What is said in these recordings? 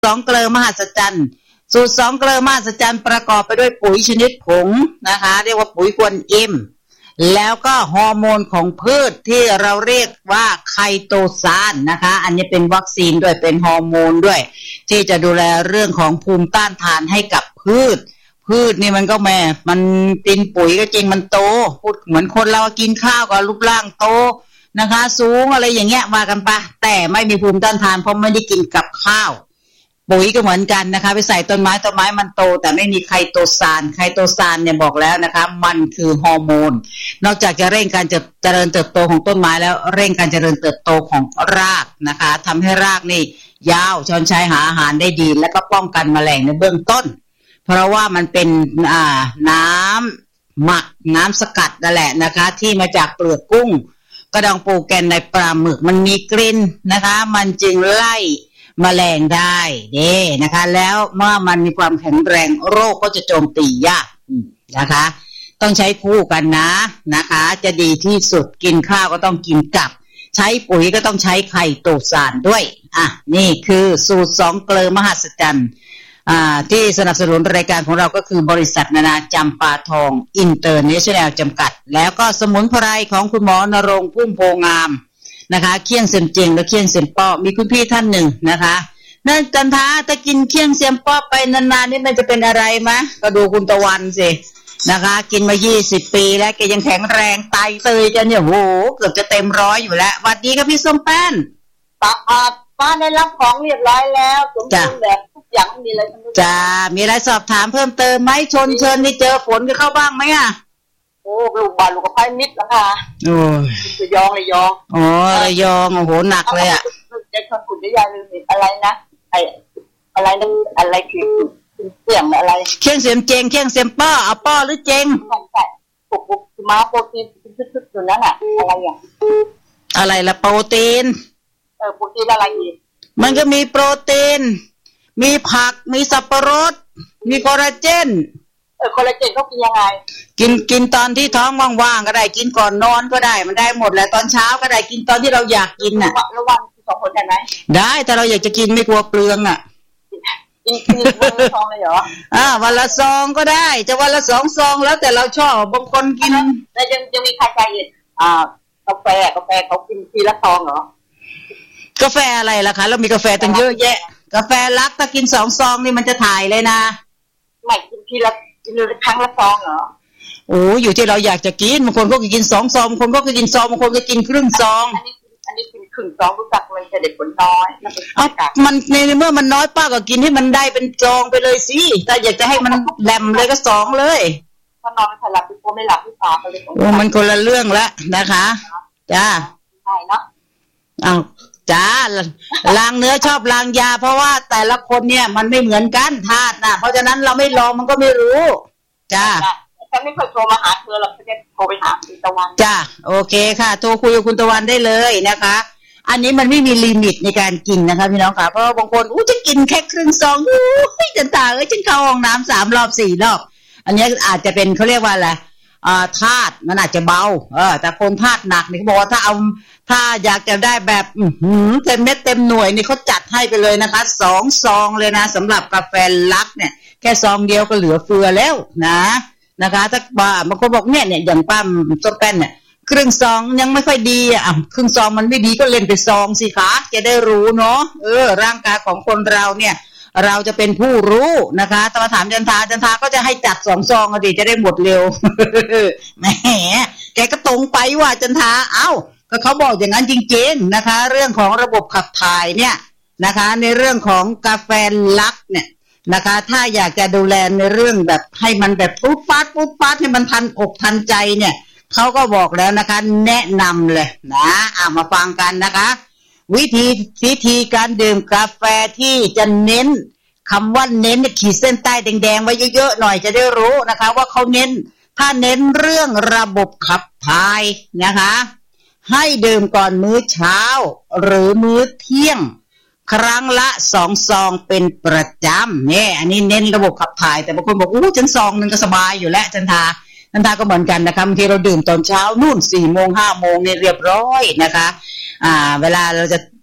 สองเกลือมหัศจรรย์สูตรสองเกลือมหัศจรรย์ประกอบไปด้วยปุ๋ยชนิดผงนะคะเรียกว่าปุ๋ยกวนอิมแล้วก็ฮอร์โมนของพืชที่เราเรียกว่าไคโตซานนะคะอันนี้เป็นวัคซีนด้วยเป็นฮอร์โมนด้วยที่จะดูแลเรื่องของภูมิต้านทานให้กับพืชนี่มันก็มันกินปุ๋ยก็จริงมันโตพูดเหมือนคนเรากินข้าวก็รูปร่างโตนะคะสูงอะไรอย่างเงี้ยมากันปะแต่ไม่มีภูมิต้านทานเพราะไม่ได้กินกับข้าวปุ๋ยก็เหมือนกันนะคะไปใส่ต้นไม้มันโตแต่ไม่มีไคโตซานเนี่ยบอกแล้วนะคะมันคือฮอร์โมนนอกจากจะเร่งการเจริญเติบโตของต้นไม้แล้วเร่งการเจริญเติบโตของรากนะคะทำให้รากนี่ยาวชอนชัยหาอาหารได้ดีและก็ป้องกันแมลงในเบื้องต้นเพราะว่ามันเป็นน้ำหมักน้ำสกัดนั่นแหละนะคะที่มาจากเปลือกกุ้งกระดองปูแกนในปลาหมึกมันมีกลิ่นนะคะมันจึงไล่แมลงได้นะคะแล้วเมื่อมันมีความแข็งแรงโรคก็จะโจมตียากนะคะต้องใช้คู่กันนะคะจะดีที่สุดกินข้าวก็ต้องกินกับใช้ปุ๋ยก็ต้องใช้ไคโตซานด้วยนี่คือสูตรสองเกลือมหัศจรรย์ที่สนับสนุนรายการของเราก็คือบริษัทนานาจำปาทองอินเตอร์เนชั่นแนลจำกัดแล้วก็สมุนไพรของคุณหมอนรงค์พุ่มโพงามนะคะเคี่ยงเสียมเจงและเคี่ยงเสียมป้อมีคุณพี่ท่านหนึ่งนะคะนั่นจันทาถ้ากินเคี่ยงเสียมป้อไปนานๆนี่มันจะเป็นอะไรมะก็ดูคุณตะวันสินะคะกินมา20ปีแล้วแกยังแข็งแรงไตเตยจะเนี่ยโหเกือบจะเต็มร้อยอยู่แล้วสวัสดีครับพี่ส้มแป้นป้าได้รับของเรียบร้อยแล้วสมบูรณ์แบบทุกอย่างมีอะไรจ้ามีอะไรสอบถามเพิ่มเติมไหมชนเชิญนี่เจอฝนก็เข้าบ้างไหมโอ้ลูกบอลลูกกระไพมิดแล้วค่ะโอ้ระยองโอ้ระยองโอ้โหหนักเลยจะชนขุนได้ยายลืมอะไรนะอะไรนั่นอะไรคือเสียงอะไรเคี่ยงเสียมเจงเคี่ยงเสียมป้อเอาป้อหรือเจงใช่ปุกมาโปรตีนชุดๆอยู่นั่นอะไรล่ะโปรตีนโปรตีนอะไรอีกมันก็มีโปรตีนมีผักมีสับปะรดมีคอลลาเจนคอลลาเจนเขากินยังไงกินตอนที่ท้องว่างๆก็ได้กินก่อนนอนก็ได้มันได้หมดแหละตอนเช้าก็ได้กินตอนที่เราอยากกินระวัง2 คนได้ไหมได้แต่เราอยากจะกินไม่กลัวเปลืองกินวันละซองเลยเหรอวันละซองก็ได้จะวันละ2 ซองแล้วแต่เราชอบบางคนกินแล้วยังมีใครใจอีกกาแฟเขากินทีละซองเหรอกาแฟอะไรล่ะคะเรามีกาแฟตั้งเยอะแยะกาแฟลักถ้ากิน2 ซองนี่มันจะถ่ายเลยนะไม่กินทีละครั้งละซองเหรอโอ้อยู่ที่เราอยากจะกินบางคนก็กิน2 ซองบางคนก็กินซองบางคนก็กินครึ่งซองอันนี้กินครึ่งซองรู้จักมันจะเด็ดผลน้อยมันในเมื่อมันน้อยป้าก็กินให้มันได้เป็นซองไปเลยสิถ้าอยากจะให้มันแหลมเลยก็2เลยถ้านอนไม่หลับพี่โป้ไม่หลับพี่ฟ้าเลยโอ้มันคนละเรื่องละนะคะจ้าใช่เนาะจ้าล้างเนื้อชอบล้างยาเพราะว่าแต่ละคนเนี่ยมันไม่เหมือนกันธาตุนะเพราะฉะนั้นเราไม่ลองมันก็ไม่รู้จ้าฉันไม่เคยโทรมาหาเธอหรอกฉันจะโทรไปหาคุณตะวันจ้าโอเคค่ะโทรคุยกับคุณตะวันได้เลยนะคะอันนี้มันไม่มีลิมิตในการกินนะคะพี่น้องค่ะเพราะบางคนจะกินแค่ครึ่งซองจันตาฉันเข้าห้องน้ำ3 รอบ 4 รอบอันนี้อาจจะเป็นเขาเรียกว่าอะไรธาตุมันอาจจะเบาแต่คนธาตุหนักนี่เขาบอกว่าถ้าอยากจะได้แบบเต็มเม็ดเต็มหน่วยนี่เขาจัดให้ไปเลยนะคะ2 ซองเลยนะสำหรับกาแฟลักเนี่ยแค่ซองเดียวก็เหลือเฟือแล้วนะคะถ้าบางคนบอกเนี่ยอย่างป้าส้มแป้นเนี่ยครึ่งซองยังไม่ค่อยดีครึ่งซองมันไม่ดีก็เล่นไปซองสิคะจะได้รู้เนาะร่างกายของคนเราเนี่ยเราจะเป็นผู้รู้นะคะถ้ามาถามจันทาก็จะให้จัด2 ซองก็ดีจะได้หมดเร็วแหมแกก็ตรงไปว่าจันทาก็เขาบอกอย่างนั้นจริงๆนะคะเรื่องของระบบขับถ่ายเนี่ยนะคะในเรื่องของกาแฟลักเนี่ยนะคะถ้าอยากจะดูแลในเรื่องแบบให้มันแบบปุ๊บปั๊ดให้มันทันอกทันใจเนี่ยเขาก็บอกแล้วนะคะแนะนำเลยนะมาฟังกันนะคะวิธีการดื่มกาแฟที่จะเน้นคำว่าเน้นขีดเส้นใต้แดงๆไว้เยอะๆหน่อยจะได้รู้นะคะว่าเขาเน้นถ้าเน้นเรื่องระบบขับถ่ายนะคะให้ดื่มก่อนมื้อเช้าหรือมื้อเที่ยงครั้งละ2 ซองเป็นประจำเนี่ยอันนี้เน้นระบบขับถ่ายแต่บางคนบอกฉันซองนึงก็สบายอยู่แล้วจันทาก็เหมือนกันนะคะบางทีเราดื่มตอนเช้านู่น4 โมง 5 โมงเนี่ยเรียบร้อยนะคะเวลาเราจะ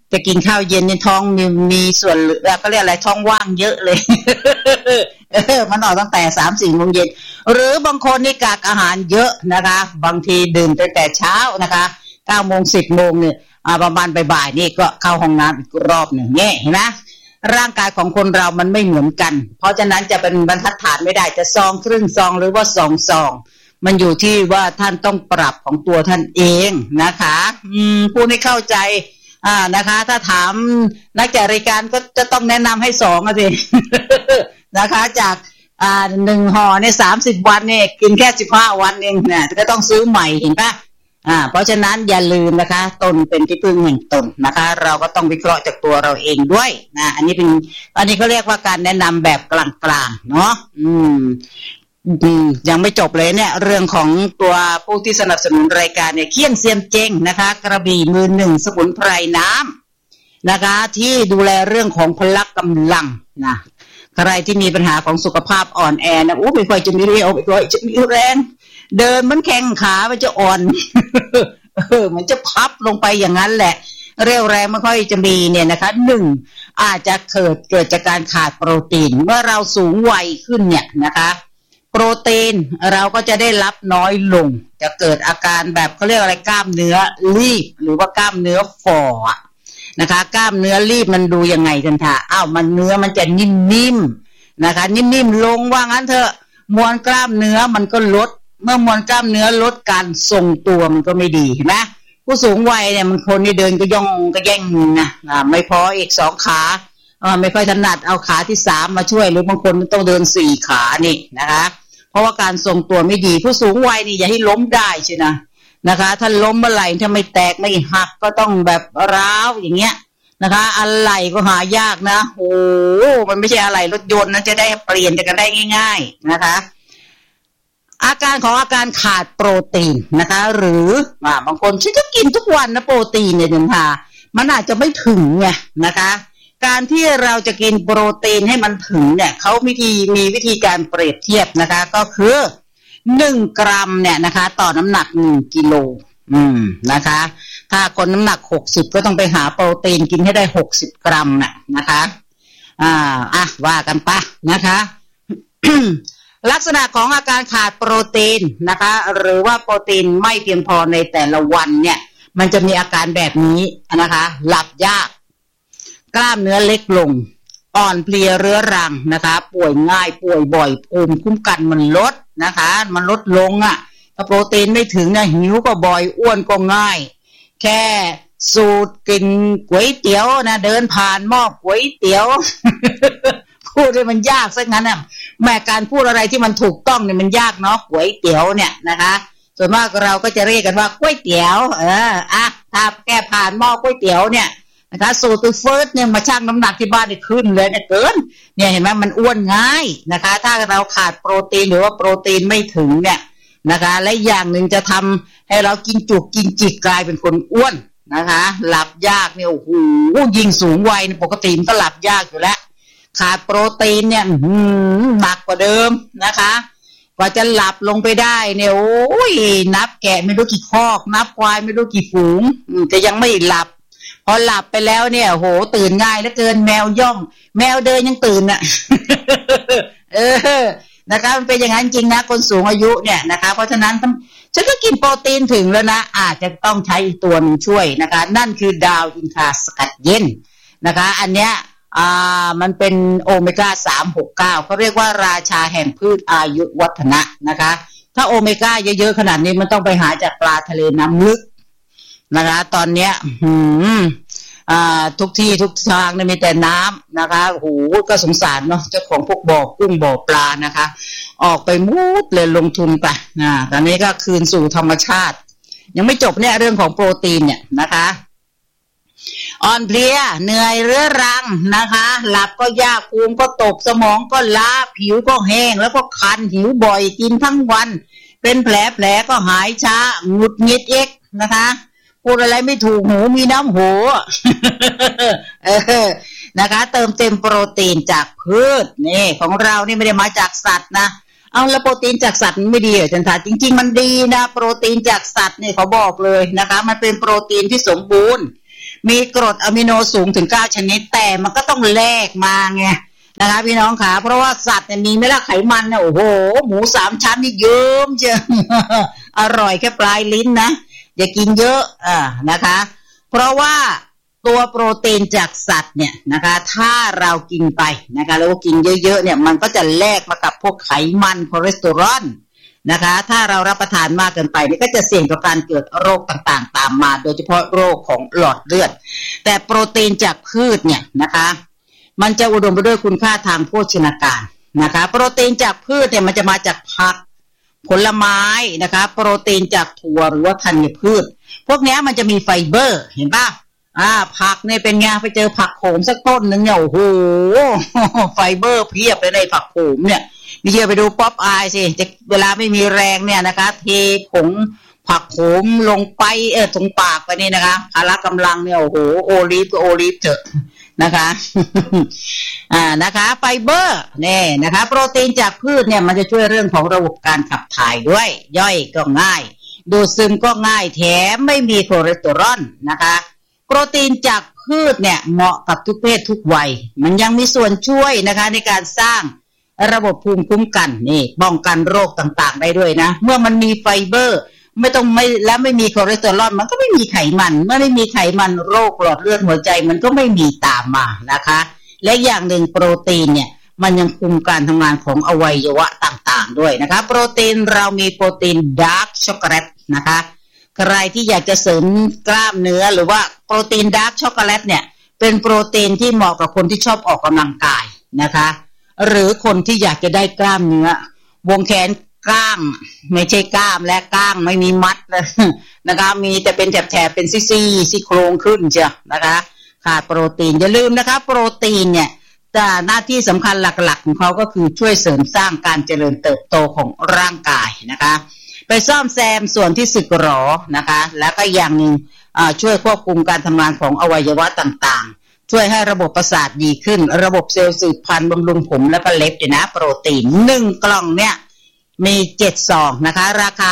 จะกินข้าวเย็นในท้องมีส่วนเหลือก็เรียกอะไรท้องว่างเยอะเลย มันออกตั้งแต่ 3-4 โมงเย็นหรือบางคนนี่กากอาหารเยอะนะคะบางทีดื่มตั้งแต่เช้านะคะ9 โมง 10 โมงเนี่ยประมาณบ่ายๆนี่ก็เข้าห้องน้ำอีกรอบหนึ่งเนี่ยเห็นไหมร่างกายของคนเรามันไม่เหมือนกันเพราะฉะนั้นจะเป็นบรรทัดฐานไม่ได้จะซองครึ่งซองหรือว่า2 ซองมันอยู่ที่ว่าท่านต้องปรับของตัวท่านเองนะคะพูดให้เข้าใจนะคะถ้าถามนักจัดรายการก็จะต้องแนะนำให้2อ่ะสิ นะคะจาก1 ห่อเนี่ย30 วันเนี่ยกินแค่15 วันเองเนี่ยก็ต้องซื้อใหม่เห็นปะเพราะฉะนั้นอย่าลืมนะคะตนเป็นที่พึ่งแห่งตนนะคะเราก็ต้องวิเคราะห์จากตัวเราเองด้วยนะอันนี้เขาเรียกว่าการแนะนำแบบกลางๆเนาะยังไม่จบเลยเนี่ยเรื่องของตัวผู้ที่สนับสนุนรายการเนี่ยเคี่ยงเซียมเจงนะคะกระบี่มือหนึ่งสมุนไพรน้ำนะคะที่ดูแลเรื่องของพละกำลังนะใครที่มีปัญหาของสุขภาพอ่อนแอนะไม่ค่อยจะมีเรี่ยวไม่ค่อยจะมีแรงเดินมันแข็งขามันจะอ่อน มันจะพับลงไปอย่างนั้นแหละเรี่ยวแรงไม่ค่อยจะมีเนี่ยนะคะ1อาจจะเกิดจากการขาดโปรตีนเมื่อเราสูงวัยขึ้นเนี่ยนะคะโปรตีนเราก็จะได้รับน้อยลงจะเกิดอาการแบบเขาเรียกอะไรกล้ามเนื้อรีบหรือว่ากล้ามเนื้อฝ่อนะคะกล้ามเนื้อรีบมันดูยังไงกันท่ะมันเนื้อมันจะนิ่มๆนะคะนิ่มๆลงว่างั้นเถอะมวลกล้ามเนื้อมันก็ลดเมื่อมวลกล้ามเนื้อลดการทรงตัวมันก็ไม่ดีเห็นไหมผู้สูงวัยเนี่ยมันคนที่เดินก็ย่องก็แย่งนะไม่พออีก2 ขาไม่ค่อยถนัดเอาขาที่3มาช่วยหรือบางคนต้องเดิน4 ขานี่นะคะเพราะว่าการทรงตัวไม่ดีผู้สูงวัยนี่อย่าให้ล้มได้ใช่นะคะถ้าล้มเมื่อไหร่ถ้าไม่แตกไม่หักก็ต้องแบบร้าวอย่างเงี้ยนะคะอะไรก็หายากนะโอ้มันไม่ใช่อะไรรถยนต์นะจะได้เปลี่ยนกันได้ง่ายๆนะคะอาการของอาการขาดโปรตีนนะคะหรือบางคนฉันก็กินทุกวันนะโปรตีนเนี่ยมันอาจจะไม่ถึงไงนะคะการที่เราจะกินโปรตีนให้มันถึงเนี่ยเขามีวิธีการเปรียบเทียบนะคะก็คือ1 กรัมเนี่ยนะคะต่อน้ำหนัก1 กิโลนะคะถ้าคนน้ำหนัก60ก็ต้องไปหาโปรตีนกินให้ได้60 กรัมนะคะว่ากันปะนะคะ ลักษณะของอาการขาดโปรตีนนะคะหรือว่าโปรตีนไม่เพียงพอในแต่ละวันเนี่ยมันจะมีอาการแบบนี้นะคะหลับยากกล้ามเนื้อเล็กลงอ่อนเพลียเรื้อรังนะคะป่วยง่ายป่วยบ่อยภูมิคุ้มกันมันลดนะคะมันลดลงถ้าโปรตีนไม่ถึงเนี่ยหิวก็บ่อยอ้วนก็ง่ายแค่สูตรกินก๋วยเตี๋ยวนะเดินผ่านหม้อก๋วยเตี๋ยว พูดให้มันยากซะงั้นแม้การพูดอะไรที่มันถูกต้องเนี่ยมันยากเนาะก๋วยเตี๋ยวเนี่ยนะคะส่วนมากเราก็จะเรียกกันว่าก๋วยเตี๋ยวถ้าแก้ผ่านหม้อก๋วยเตี๋ยวเนี่ยนะคะสูตรเฟิร์สเนี่ยมาชั่งน้ำหนักที่บ้านนี่ขึ้นเลยเนี่ยเกินเนี่ยเห็นไหมมันอ้วนง่ายนะคะถ้าเราขาดโปรตีนหรือว่าโปรตีนไม่ถึงเนี่ยนะคะและอย่างหนึ่งจะทำให้เรากินจุกกินจิกกลายเป็นคนอ้วนนะคะหลับยากเนี่ยโอ้โหยิ่งสูงวัยปกติมันก็หลับยากอยู่แล้วขาดโปรตีนเนี่ยหนักกว่าเดิมนะคะกว่าจะหลับลงไปได้เนี่ยโอ้ยนับแกะไม่รู้กี่คอกนับควายไม่รู้กี่ฝูงจะยังไม่หลับพอหลับไปแล้วเนี่ยโหตื่นง่ายเหลือเกินแมวย่องแมวเดินยังตื่นนะคะมันเป็นอย่างนั้นจริงนะคนสูงอายุเนี่ยนะคะเพราะฉะนั้นฉันก็กินโปรตีนถึงแล้วนะอาจจะต้องใช้อีกตัวนึงช่วยนะคะนั่นคือดาวอินทราสกัดเย็นนะคะอันเนี้ยมันเป็นโอเมก้า369เขาเรียกว่าราชาแห่งพืชอายุวัฒนะนะคะถ้าโอเมก้าเยอะๆขนาดนี้มันต้องไปหาจากปลาทะเลน้ำลึกนะคะตอนเนี้ยทุกที่ทุกทางเนี่ยมีแต่น้ำนะคะโอ้โหก็สงสารเนาะเจ้าของพวกบ่อกุ้งบ่อปลานะคะออกไปมุดเลยลงทุนไปตอนนี้ก็คืนสู่ธรรมชาติยังไม่จบเนี่ยเรื่องของโปรตีนเนี่ยนะคะอ่อนเพลียเหนื่อยเรื้อรังนะคะหลับก็ยากภูมิก็ตกสมองก็ล้าผิวก็แห้งแล้วก็คันหิวบ่อยกินทั้งวันเป็นแผลก็หายช้าหงุดหงิดนะคะพูดอะไรไม่ถูกหูมีน้ำหูนะคะเติมเต็มโปรตีนจากพืชนี่ของเรานี่ไม่ได้มาจากสัตว์นะเอาแล้วโปรตีนจากสัตว์มันไม่ดีเหรอจันทาจริงๆมันดีนะโปรตีนจากสัตว์เนี่ยเขาบอกเลยนะคะมันเป็นโปรตีนที่สมบูรณ์มีกรดอะมิโนสูงถึง9ชนิดแต่มันก็ต้องแลกมาไงนะคะพี่น้องขาเพราะว่าสัตว์เนี่ยมีไม่ละไขมันเนี่ยโอ้โหหมู3ชั้นนี่เยิ้มเจ้า อร่อยแค่ปลายลิ้นนะอย่ากินเยอะนะคะเพราะว่าตัวโปรตีนจากสัตว์เนี่ยนะคะถ้าเรากินไปนะคะแล้วกินเยอะๆเนี่ยมันก็จะแลกมากับพวกไขมันคอเลสเตอรอลนะคะถ้าเรารับประทานมากเกินไปนี่ก็จะเสี่ยงต่อการเกิดโรคต่างๆตามมาโดยเฉพาะโรคของหลอดเลือดแต่โปรตีนจากพืชเนี่ยนะคะมันจะอุดมไปด้วยคุณค่าทางโภชนาการนะคะโปรตีนจากพืชเนี่ยมันจะมาจากผักผลไม้นะคะโปรตีนจากถั่วหรือว่าธัญพืชพวกนี้มันจะมีไฟเบอร์เห็นป่ะผักเนี่ยเป็นไงไปเจอผักโขมสักต้นนึงเนี่ยโอ้โหไฟเบอร์เพียบเลยในผักโขมเนี่ยไม่เชื่อไปดูป๊อปอายสิจะเวลาไม่มีแรงเนี่ยนะคะเทผงผักโขมลงไปตรงปากไปนี่นะคะพละกำลังเนี่ยโอ้โหโอลีฟก็โอลีฟเถอะนะคะนะคะไฟเบอร์เนี่ยนะคะโปรตีนจากพืชเนี่ยมันจะช่วยเรื่องของระบบการขับถ่ายด้วยย่อยก็ง่ายดูดซึมก็ง่ายแถมไม่มีคอเลสเตอรอลนะคะโปรตีนจากพืชเนี่ยเหมาะกับทุกเพศทุกวัยมันยังมีส่วนช่วยนะคะในการสร้างระบบภูมิคุ้มกันนี่ป้องกันโรคต่างๆได้ด้วยนะเมื่อมันมีไฟเบอร์ไม่มีคอเลสเตอรอลมันก็ไม่มีไขมันเมื่อไม่มีไขมันโรคหลอดเลือดหัวใจมันก็ไม่มีตามมานะคะและอย่างหนึ่งโปรตีนเนี่ยมันยังคุมการทำงานของอวัยวะต่างๆด้วยนะคะโปรตีนเรามีโปรตีนดาร์กช็อกโกแลตนะคะใครที่อยากจะเสริมกล้ามเนื้อหรือว่าโปรตีนดาร์กช็อกโกแลตเนี่ยเป็นโปรตีนที่เหมาะกับคนที่ชอบออกกำลังกายนะคะหรือคนที่อยากจะได้กล้ามเนื้อวงแขนกล้ามไม่ใช่กล้ามและก้างไม่มีมัดเลยนะคะมีแต่เป็นแถบๆเป็นซี่โครงขึ้นเชียวนะคะขาดโปรตีนอย่าลืมนะคะโปรตีนเนี่ยหน้าที่สำคัญหลักๆของเขาก็คือช่วยเสริมสร้างการเจริญเติบโตของร่างกายนะคะไปซ่อมแซมส่วนที่สึกหรอนะคะแล้วก็อย่างนึงช่วยควบคุมการทำงานของอวัยวะต่างๆช่วยให้ระบบประสาทดีขึ้นระบบเซลล์สืบพันธุ์บำรุงผมและก็เล็บด้วยนะโปรตีน1กล่องเนี่ยมี7ซองนะคะราคา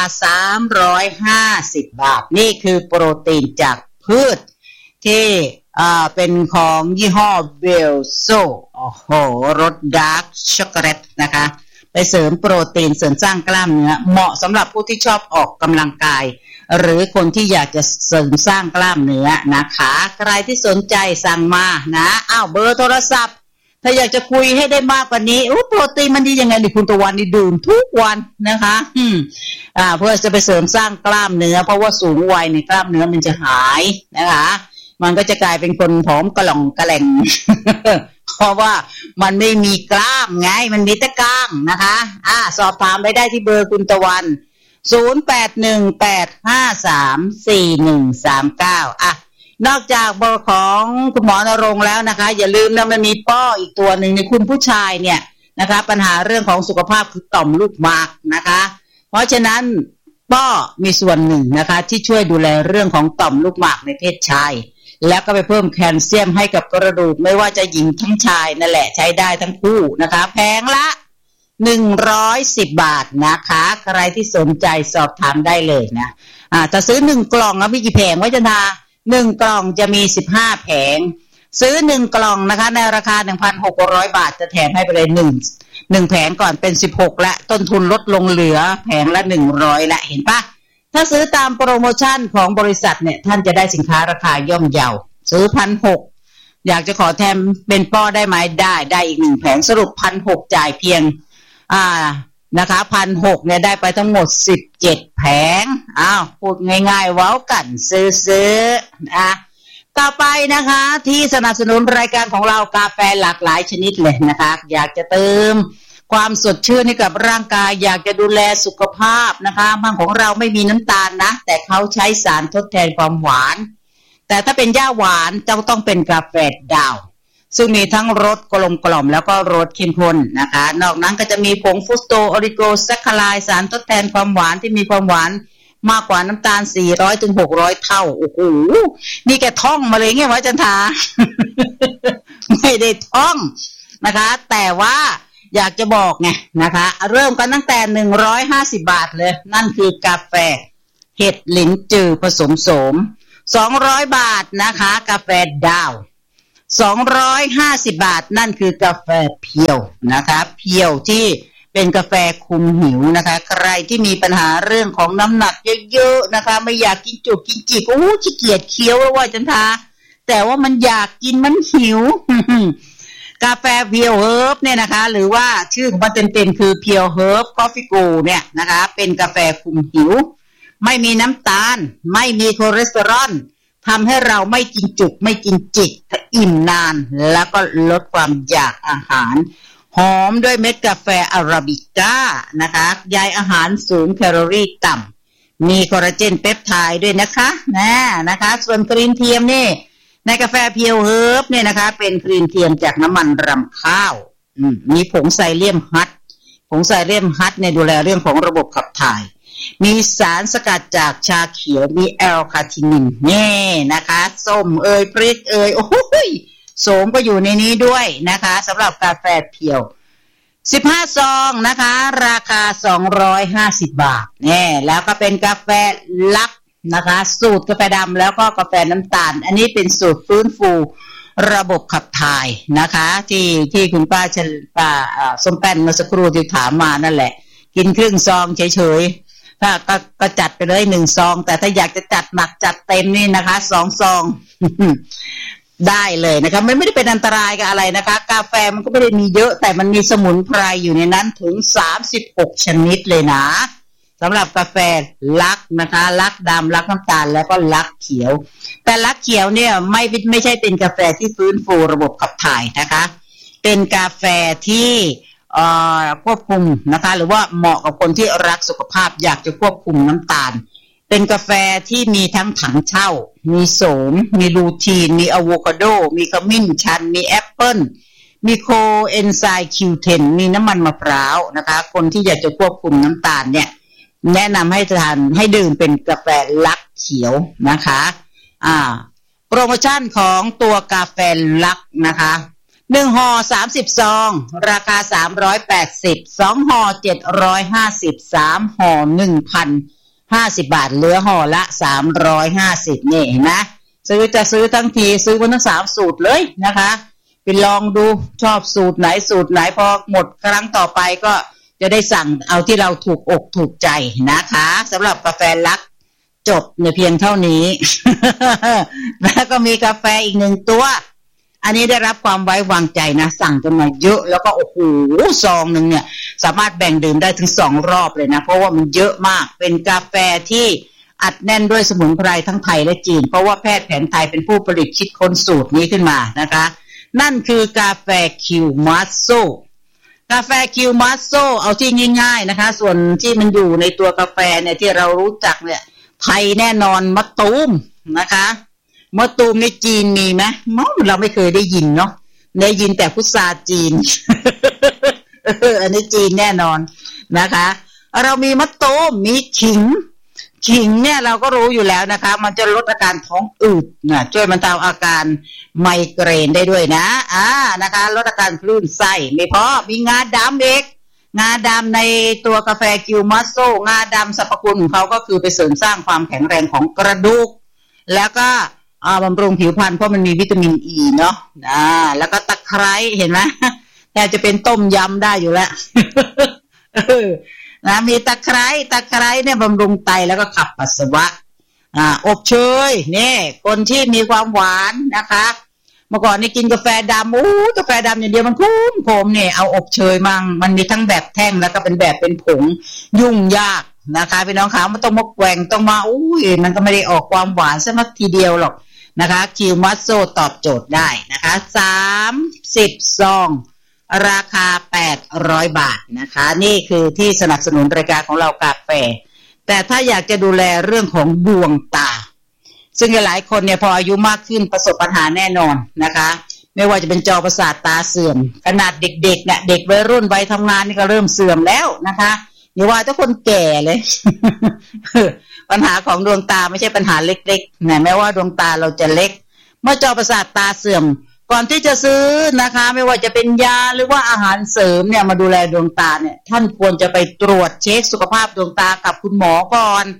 350 บาทนี่คือโปรตีนจากพืชที่เป็นของยี่ห้อเบลโซโอ้โหรสดาร์กช็อกโกแลตนะคะไปเสริมโปรตีนเสริมสร้างกล้ามเนื้อเหมาะสำหรับผู้ที่ชอบออกกำลังกายหรือคนที่อยากจะเสริมสร้างกล้ามเนื้อนะคะใครที่สนใจสั่งมานะเบอร์โทรศัพท์ถ้าอยากจะคุยให้ได้มากกว่านี้โปรตีนมันดียังไงดิคุณตะวันนี่ดื่มทุกวันนะคะเพื่อจะไปเสริมสร้างกล้ามเนื้อเพราะว่าสูงวัยในกล้ามเนื้อมันจะหายนะคะมันก็จะกลายเป็นคนผอมกระหล่องกระแหล่ง เพราะว่ามันไม่มีกล้ามไงมันมีแต่กล้างนะคะสอบถามไปได้ที่เบอร์คุณตะวัน0818534139นอกจากเบอร์ของคุณหมอนรงค์แล้วนะคะอย่าลืมนะมันมีป้ออีกตัวหนึ่งในคุณผู้ชายเนี่ยนะคะปัญหาเรื่องของสุขภาพคือต่อมลูกหมากนะคะเพราะฉะนั้นป้อมีส่วนหนึ่งนะคะที่ช่วยดูแลเรื่องของต่อมลูกหมากในเพศชายแล้วก็ไปเพิ่มแคลเซียมให้กับกระดูกไม่ว่าจะหญิงทั้งชายนั่นแหละใช้ได้ทั้งคู่นะคะแพงละ110 บาทนะคะใครที่สนใจสอบถามได้เลยนะจะซื้อ1กล่องมีกี่แผงไว้จันทา1กล่องจะมี15แผงซื้อ1กล่องนะคะในราคา 1,600 บาทจะแถมให้ไปเลย1แผงก่อนเป็น16และต้นทุนลดลงเหลือแผงละ100ละเห็นปะถ้าซื้อตามโปรโมชั่นของบริษัทเนี่ยท่านจะได้สินค้าราคาย่อมเยาซื้อ 1,600 อยากจะขอแถมเป็นป้อได้ไหมได้อีก1แผงสรุป 1,600 จ่ายเพียงนะคะ1,600เนี่ยได้ไปทั้งหมด17แผงพูดง่ายๆเว้ากันซื้อต่อไปนะคะที่สนับสนุนรายการของเรากาแฟหลากหลายชนิดเลยนะคะอยากจะเติมความสดชื่นให้กับร่างกายอยากจะดูแลสุขภาพนะคะบางของเราไม่มีน้ำตาลนะแต่เขาใช้สารทดแทนความหวานแต่ถ้าเป็นย่าหวานจะต้องเป็นกาแฟดาวซึ่งมีทั้งรสกลมกล่อมแล้วก็รสเข้มข้นนะคะนอกนั้นก็จะมีผงฟรุกโตออริโกแซคคาไลด์สารทดแทนความหวานที่มีความหวานมากกว่าน้ำตาล400ถึง600เท่าโอ้โหนี่แกท่องมาเลยไงวะจันทา ไม่ได้ท่องนะคะแต่ว่าอยากจะบอกไงนะคะเริ่มกันตั้งแต่150 บาทเลยนั่นคือกาแฟเห็ดหลินจือผสมโสม 200 บาทนะคะกาแฟดาว250 บาทนั่นคือกาแฟเพียวนะคะเพียวที่เป็นกาแฟคุมหิวนะคะใครที่มีปัญหาเรื่องของน้ำหนักเยอะๆนะคะไม่อยากกินจุกกินจิกขี้เกียจเคี้ยวแล้วว่าจันทาแต่ว่ามันอยากกินมันหิว กาแฟเพียวเฮิร์บเนี่ยนะคะหรือว่าชื่อของมันเต็มๆคือเพียวเฮิร์บคอฟฟี่โกเนี่ยนะคะเป็นกาแฟคุมหิวไม่มีน้ำตาลไม่มีคอเลสเตอรอลทำให้เราไม่กินจุกไม่กินจิกอิ่มนานแล้วก็ลดความอยากอาหารหอมด้วยเม็ดกาแฟอาราบิก้านะคะใยอาหารสูงแคลอรี่ต่ำมีคอลลาเจนเปปไทด์ด้วยนะคะนะคะส่วนครีมเทียมนี่ในกาแฟเพียวเฮิร์บเนี่ยนะคะเป็นครีมเทียมจากน้ำมันรำข้าวมีผงไซเลียมฮัทเนี่ยดูแลเรื่องของระบบขับถ่ายมีสารสกัดจากชาเขียวมีแอลคาทินินนี่นะคะส้มพริกโอ้ยโสมก็อยู่ในนี้ด้วยนะคะสำหรับกาแฟเพียว15 ซองนะคะราคา250 บาทแล้วก็เป็นกาแฟลักนะคะสูตรกาแฟดำแล้วก็กาแฟน้ำตาลอันนี้เป็นสูตรฟื้นฟูระบบขับถ่ายนะคะที่คุณป้าส้มแป้นเมื่อสักครู่ที่ถามมานั่นแหละกินครึ่งซองเฉยๆถ้าก็จัดไปเลย1 ซองแต่ถ้าอยากจะจัดหนักจัดเต็มนี่นะคะ2 ซอง ได้เลยนะคะไม่ได้เป็นอันตรายกับอะไรนะคะกาแฟมันก็ไม่ได้มีเยอะแต่มันมีสมุนไพรอยู่ในนั้นถึง36 ชนิดเลยนะสำหรับกาแฟลักนะคะลักดำลักน้ำตาลแล้วก็ลักเขียวแต่ลักเขียวเนี่ยไม่ใช่เป็นกาแฟที่ฟื้นฟูระบบขับถ่ายนะคะเป็นกาแฟที่ควบคุมนะคะหรือว่าเหมาะกับคนที่รักสุขภาพอยากจะควบคุมน้ำตาลเป็นกาแฟที่มีทั้งถังเช่ามีโสมมีลูทีนมีอะโวคาโดมีขมิ้นชันมีแอปเปิ้ลมีโคเอนไซม์ Q10 มีน้ำมันมะพร้าวนะคะคนที่อยากจะควบคุมน้ำตาลเนี่ยแนะนำให้ทานให้ดื่มเป็นกาแฟลักเขียวนะคะโปรโมชั่นของตัวกาแฟลักนะคะ1 ห่อ30 ซองราคา380 2 ห่อ750 3 ห่อ 1,050 บาทเหลือห่อละ350นี่เห็นไหมจะซื้อทั้งทีซื้อทั้ง3 สูตรเลยนะคะไปลองดูชอบสูตรไหนพอหมดครั้งต่อไปก็จะได้สั่งเอาที่เราถูกอกถูกใจนะคะสำหรับกาแฟลักจบในเพียงเท่านี้ แล้วก็มีกาแฟอีก1 ตัวอันนี้ได้รับความไว้วางใจนะสั่งกันมาเยอะแล้วก็โอ้โหซองนึงเนี่ยสามารถแบ่งดื่มได้ถึง2 รอบเลยนะเพราะว่ามันเยอะมากเป็นกาแฟที่อัดแน่นด้วยสมุนไพรทั้งไทยและจีนเพราะว่าแพทย์แผนไทยเป็นผู้ผลิตคิดค้นสูตรนี้ขึ้นมานะคะนั่นคือกาแฟคิวมัสโซกาแฟคิวมัสโซเอาที่ง่ายๆนะคะส่วนที่มันอยู่ในตัวกาแฟเนี่ยที่เรารู้จักเนี่ยไทยแน่นอนมะตูมนะคะมะตูมในจีนมีไหมเราไม่เคยได้ยินเนาะได้ยินแต่พุทราจีน อันนี้จีนแน่นอนนะคะเรามีมะตูมมีขิงเนี่ยเราก็รู้อยู่แล้วนะคะมันจะลดอาการท้องอืดนะช่วยบรรเทาอาการไมเกรนได้ด้วยนะนะคะลดอาการคลื่นไส้ไม่พอมีงาดำอีกงาดำในตัวกาแฟคิวมัสโซงาดำสรรพคุณของเขาก็คือไปเสริมสร้างความแข็งแรงของกระดูกแล้วก็บำรุงผิวพรรณเพราะมันมีวิตามินอีเนาะแล้วก็ตะไคร้เห็นไหมแต่จะเป็นต้มยำได้อยู่แล้วนะมีตะไคร้เนี่ยบำรุงไตแล้วก็ขับปัสสาวะอบเชยนี่คนที่มีความหวานนะคะเมื่อก่อนนี่กินกาแฟดำกาแฟดำอย่างเดียวมันขมเนี่ยเอาอบเชยมั่งมันมีทั้งแบบแท่งแล้วก็เป็นแบบเป็นผงยุ่งยากนะคะพี่น้องคะมันต้องมาแกว่งต้องมามันก็ไม่ได้ออกความหวานซะมักทีเดียวหรอกนะคะคิวมัสโซตอบโจทย์ได้นะคะ30 ซองราคา800 บาทนะคะนี่คือที่สนับสนุนรายการของเรากาแฟแต่ถ้าอยากจะดูแลเรื่องของดวงตาซึ่งหลายคนเนี่ยพออายุมากขึ้นประสบปัญหาแน่นอนนะคะไม่ว่าจะเป็นจอประสาทตาเสื่อมขนาดเด็กๆเนี่ยเด็กวัยรุ่นวัยทำงานนี่ก็เริ่มเสื่อมแล้วนะคะอย่าว่าแต่คนแก่เลย ปัญหาของดวงตาไม่ใช่ปัญหาเล็กๆแม้ว่าดวงตาเราจะเล็กเมื่อจอประสาทตาเสื่อมก่อนที่จะซื้อนะคะไม่ว่าจะเป็นยาหรือว่าอาหารเสริมเนี่ยมาดูแลดวงตาเนี่ยท่านควรจะไปตรวจเช็คสุขภาพดวงตากับคุณหมอก่อน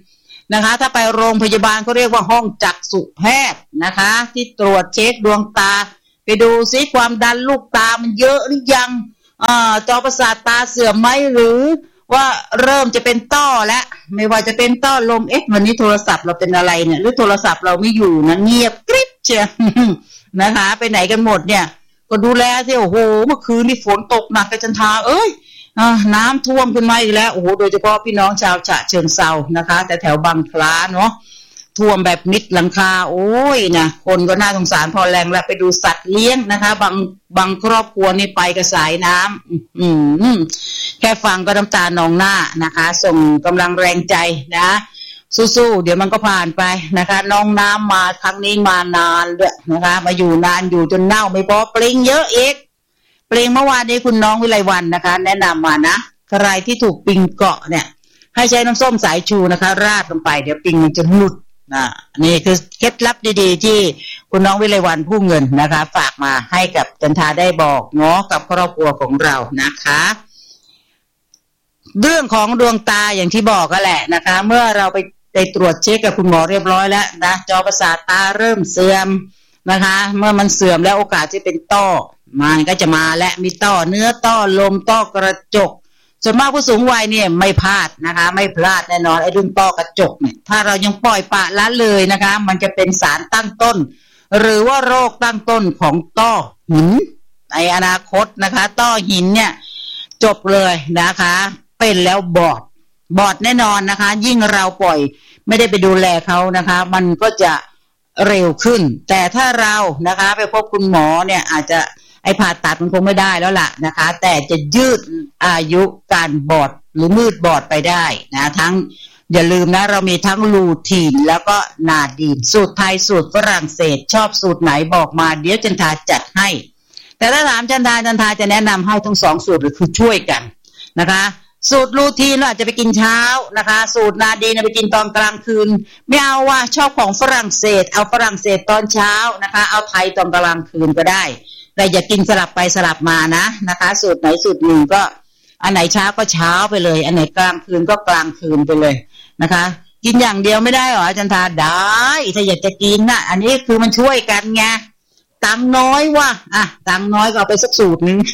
นะคะถ้าไปโรงพยาบาลเขาเรียกว่าห้องจักษุแพทย์นะคะที่ตรวจเช็คดวงตาไปดูซิความดันลูกตามันเยอะหรือยังจอประสาทตาเสื่อมไหมหรือว่าเริ่มจะเป็นต้อแล้วไม่ว่าจะเป็นต้อลมวันนี้โทรศัพท์เราเป็นอะไรเนี่ยหรือโทรศัพท์เราไม่อยู่นะเงียบกริบเชียวนะคะไปไหนกันหมดเนี่ยก็ดูแลสิโอ้โหเมื่อคืนนี่ฝนตกหนักกันจันทาน้ำท่วมขึ้นมาอีกแล้วโอ้โหโดยเฉพาะพี่น้องชาวฉะเชิงเทรานะคะแต่แถวบางคล้าเนาะท่วมแบบมิดหลังคาโอ้ยนะคนก็น่าสงสารพอแรงแล้วไปดูสัตว์เลี้ยงนะคะบางครอบครัวนี่ไปกับสายน้ำแค่ฟังก็น้ำตานองหน้านะคะส่งกำลังแรงใจนะสู้ๆเดี๋ยวมันก็ผ่านไปนะคะน้องน้ำมาครั้งนี้มานานด้วยนะคะมาอยู่นานอยู่จนเน่าไม่พอปลิงเยอะอีกปลิงเมื่อวานนี้คุณน้องวิไลวรรณนะคะแนะนำมานะใครที่ถูกปลิงเกาะเนี่ยให้ใช้น้ำส้มสายชูนะคะราดลงไปเดี๋ยวปลิงมันจะหลุดนี่คือเคล็ดลับดีๆที่คุณน้องวิไลวรรณผู้เงินนะคะฝากมาให้กับจันทาได้บอกเนาะกับครอบครัวของเรานะคะเรื่องของดวงตาอย่างที่บอกก็แหละนะคะเมื่อเราไปตรวจเช็คกับคุณหมอเรียบร้อยแล้วนะจอประสาทตาเริ่มเสื่อมนะคะเมื่อมันเสื่อมแล้วโอกาสที่เป็นต้อมันก็จะมาและมีต้อเนื้อต้อลมต้อกระจกส่วนมากผู้สูงวัยเนี่ยไม่พลาดนะคะไม่พลาดแน่นอนไอ้เรื่องต้อกระจกเนี่ยถ้าเรายังปล่อยปละละเลยนะคะมันจะเป็นสารตั้งต้นหรือว่าโรคตั้งต้นของต้อหินในอนาคตนะคะต้อหินเนี่ยจบเลยนะคะเป็นแล้วบอดแน่นอนนะคะยิ่งเราปล่อยไม่ได้ไปดูแลเขานะคะมันก็จะเร็วขึ้นแต่ถ้าเรานะคะไปพบคุณหมอเนี่ยอาจจะไอ้ผ่าตัดมันคงไม่ได้แล้วล่ะนะคะแต่จะยืดอายุการบอดหรือมืดบอดไปได้นะทั้งอย่าลืมนะเรามีทั้งลูทีนแล้วก็นาดีนสูตรไทยสูตรฝรั่งเศสชอบสูตรไหนบอกมาเดี๋ยวจันทาจัดให้แต่ถ้าถามจันทาจะแนะนำให้ทั้งสองสูตรหรือคือช่วยกันนะคะสูตรลูทีนเราอาจจะไปกินเช้านะคะสูตรนาดีนไปกินตอนกลางคืนไม่เอาว่าชอบของฝรั่งเศสเอาฝรั่งเศสตอนเช้านะคะเอาไทยตอนกลางคืนก็ได้แต่อย่ากินสลับไปสลับมานะคะสูตรไหนสูตรหนึ่งก็อันไหนเช้าก็เช้าไปเลยอันไหนกลางคืนก็กลางคืนไปเลยนะคะกินอย่างเดียวไม่ได้หรอจันทาได้ถ้าอยากจะกินนะอันนี้คือมันช่วยกันไงตังน้อยว่ะตังน้อยก็เอาไปสักสูตรนึง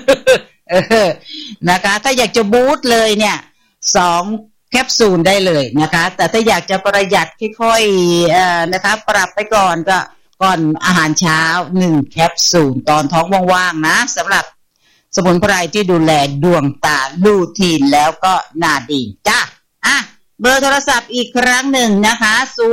นะคะถ้าอยากจะบูสต์เลยเนี่ย2แคปซูลได้เลยนะคะแต่ถ้าอยากจะประหยัดค่อยๆนะคะปรับไปก่อนก็ก่อนอาหารเช้า1แคปซูลตอนท้องว่างๆนะสำหรับสมุนไพรที่ดูแลดวงตาลูทีนแล้วก็นาดีนจ้าเบอร์โทรศัพท์อีกครั้งหนึ่งนะคะ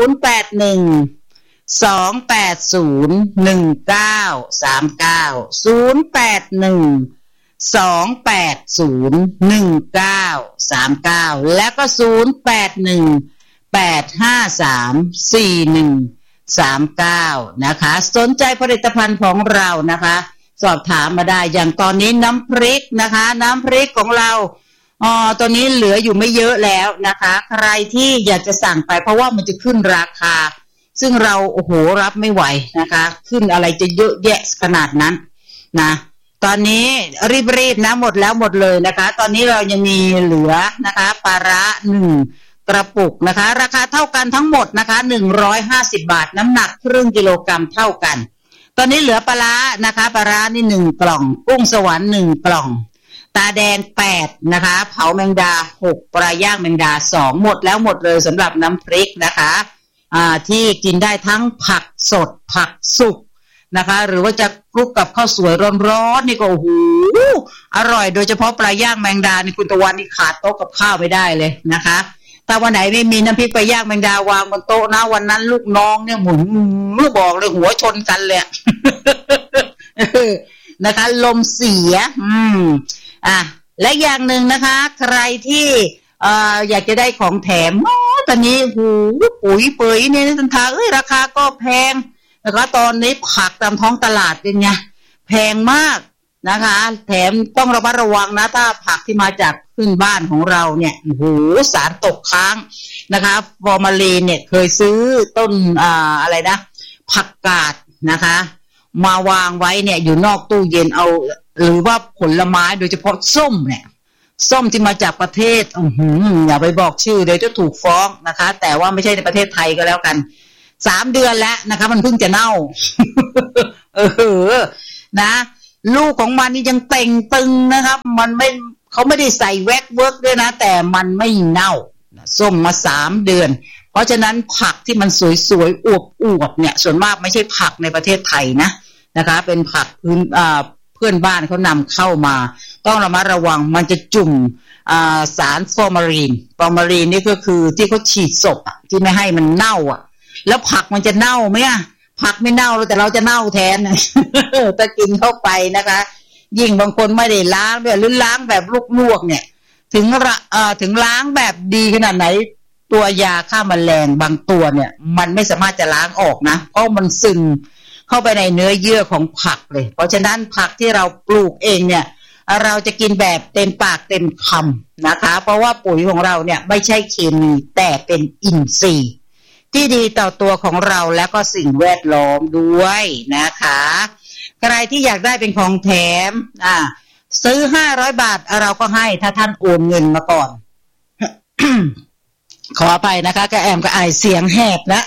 081-280-1939 แล้วก็081-853-4139นะคะสนใจผลิตภัณฑ์ของเรานะคะสอบถามมาได้อย่างตอนนี้น้ำพริกนะคะน้ำพริกของเราตอนนี้เหลืออยู่ไม่เยอะแล้วนะคะใครที่อยากจะสั่งไปเพราะว่ามันจะขึ้นราคาซึ่งเราโอ้โหรับไม่ไหวนะคะขึ้นอะไรจะเยอะแยะขนาดนั้นนะตอนนี้รีบนะหมดแล้วหมดเลยนะคะตอนนี้เรายังมีเหลือนะคะปลาร้า1กระปุกนะคะราคาเท่ากันทั้งหมดนะคะ150 บาทน้ำหนักครึ่งกิโลกรัมเท่ากันตอนนี้เหลือปลาร้านะคะปลาร้านี่1กล่องกุ้งสวรรค์1กล่องตาแดง8นะคะเผาแมงดา6ปลาย่างแมงดา2หมดแล้วหมดเลยสำหรับน้ำพริกนะคะที่กินได้ทั้งผักสดผักสุกนะคะหรือว่าจะคลุกกับข้าวสวยร้อนๆนี่ก็โอ้โหอร่อยโดยเฉพาะปลาย่างแมงดานี่คุณตะวันนี่ขาดโต๊ะกับข้าวไม่ได้เลยนะคะถ้าวันไหนไม่มีน้ำพริกปลาย่างแมงดาวางบนโต๊ะนะวันนั้นลูกน้องเนี่ยหมุนไม่บอกเลยหัวชนกันเลย นะคะลมเสียและอย่างหนึ่งนะคะใครที่อยากจะได้ของแถมตอนนี้หูปุ๋ยเปยเนี่ยทันทาราคาก็แพงนะคะตอนนี้ผักตามท้องตลาดเป็นไงแพงมากนะคะแถมต้องระมัดระวังนะถ้าผักที่มาจากขึ้นบ้านของเราเนี่ยโอ้โหสารตกค้างนะคะฟอร์มาลีนเนี่ยเคยซื้อต้นอะไรนะผักกาดนะคะมาวางไว้เนี่ยอยู่นอกตู้เย็นเอาหรือว่าผลไม้โดยเฉพาะส้มเนี่ยส้มที่มาจากประเทศอย่าไปบอกชื่อเลยจะถูกฟ้องนะคะแต่ว่าไม่ใช่ในประเทศไทยก็แล้วกัน3 เดือนแล้วนะคะมันเพิ่งจะเน่า นะลูกของมันนี่ยังเต่งตึงนะครับมันไม่เขาไม่ได้ใส่แว็กเวิร์กด้วยนะแต่มันไม่เน่าส้มมา3 เดือนเพราะฉะนั้นผักที่มันสวยๆอวบๆเนี่ยส่วนมากไม่ใช่ผักในประเทศไทยนะคะเป็นผักเพื่อนบ้านเขานำเข้ามาต้องระมัดระวังมันจะจุ่มสารฟอร์มาลีนนี่ก็คือที่เขาฉีดศพที่ไม่ให้มันเน่าแล้วผักมันจะเน่าไหมผักไม่เน่าแต่เราจะเน่าแทน ถ้ากินเข้าไปนะคะยิ่งบางคนไม่ได้ล้างด้วยหรือล้างแบบลวกๆเนี่ยถึงล้างแบบดีขนาดไหนตัวยาฆ่าแมลงบางตัวเนี่ยมันไม่สามารถจะล้างออกนะเพราะมันซึมเข้าไปในเนื้อเยื่อของผักเลยเพราะฉะนั้นผักที่เราปลูกเองเนี่ยเราจะกินแบบเต็มปากเต็มคำนะคะเพราะว่าปุ๋ยของเราเนี่ยไม่ใช่เคมีแต่เป็นอินทรีย์ที่ดีต่อตัวของเราและก็สิ่งแวดล้อมด้วยนะคะใครที่อยากได้เป็นของแถมซื้อ500 บาทเราก็ให้ถ้าท่านโอนเงินมาก่อน ขอไปนะคะกระแอมกระไอเสียงแหบแล้ว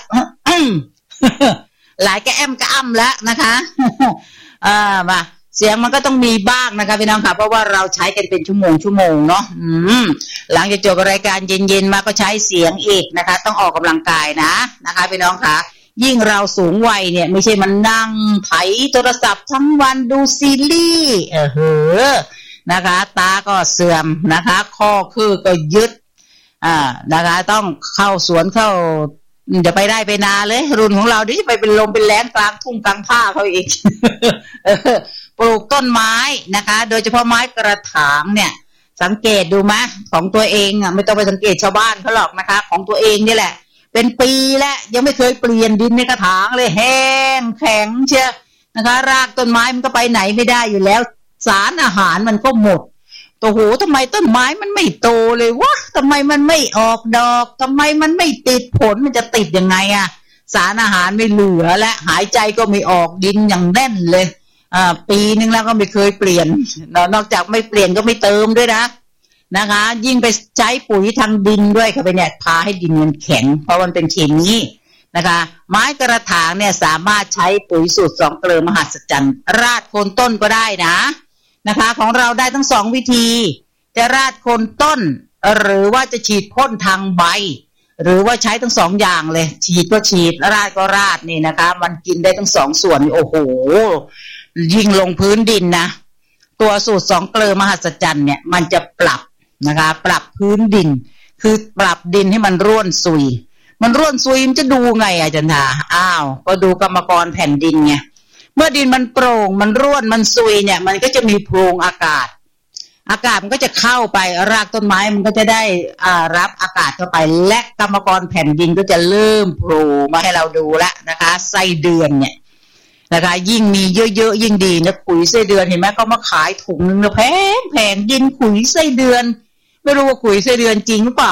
หลายกระแอมกระอ้ำแล้วนะคะมาเสียงมันก็ต้องมีบ้างนะคะพี่น้องค่ะเพราะว่าเราใช้กันเป็นชั่วโมงเนาะหลังจากจบรายการเย็นๆมาก็ใช้เสียงอีกนะคะต้องออกกำลังกายนะคะพี่น้องค่ะยิ่งเราสูงวัยเนี่ยไม่ใช่มันนั่งไถโทรศัพท์ทั้งวันดูซีรีส์นะคะตาก็เสื่อมนะคะข้อคือก็ยึดนะคะต้องเข้าสวนเข้าจะไปได้ไปนาเลยรุ่นของเราดิจะไปเป็นลมเป็นแล้งกลางทุ่งกลางผ้าเขาอีก ปลูกต้นไม้นะคะโดยเฉพาะไม้กระถางเนี่ยสังเกตดูไหมของตัวเองไม่ต้องไปสังเกตชาวบ้านเขาหรอกนะคะของตัวเองนี่แหละเป็นปีแล้วยังไม่เคยเปลี่ยนดินในกระถางเลยแห้งแข็งเชียวนะคะรากต้นไม้มันก็ไปไหนไม่ได้อยู่แล้วสารอาหารมันก็หมดตัวโหทำไมต้นไม้มันไม่โตเลยวะทำไมมันไม่ออกดอกทำไมมันไม่ติดผลมันจะติดยังไงสารอาหารไม่เหลือและหายใจก็ไม่ออกดินอย่างแน่นเลยปีนึงแล้วก็ไม่เคยเปลี่ยนนอกจากไม่เปลี่ยนก็ไม่เติมด้วยนะคะยิ่งไปใช้ปุ๋ยทางดินด้วยค่ะไปเนี่ยพาให้ดินมันแข็งเพราะมันเป็นเคมีนะคะไม้กระถางเนี่ยสามารถใช้ปุ๋ยสูตร2 เกลือมหัศจรรย์ราดโคนต้นก็ได้นะคะของเราได้ทั้ง2 วิธีจะราดโคนต้นหรือว่าจะฉีดพ่นทางใบหรือว่าใช้ทั้ง2 อย่างเลยฉีดก็ฉีดราดก็ราดนี่นะคะมันกินได้ทั้ง2 ส่วนโอ้โหยิ่งลงพื้นดินนะตัวสูตร2 เกลือมหัศจรรย์เนี่ยมันจะปรับนะคะปรับพื้นดินคือปรับดินให้มันร่วนซุยมันจะดูไงจันทาก็ดูกรรมกรแผ่นดินไงเมื่อดินมันโปร่งมันร่วนมันซุยเนี่ยมันก็จะมีโพรงอากาศมันก็จะเข้าไปรากต้นไม้มันก็จะได้รับอากาศเข้าไปและกรรมกรแผ่นดินก็จะเริ่มโผล่มาให้เราดูแล้วนะคะไส้เดือนเนี่ยนะคะยิ่งมีเยอะๆยิ่งดีนะขุยไส้เดือนเห็นไหมเขามาขายถุงนึงแพงกินขุยไส้เดือนไม่รู้ว่าขุยไส้เดือนจริงหรือเปล่า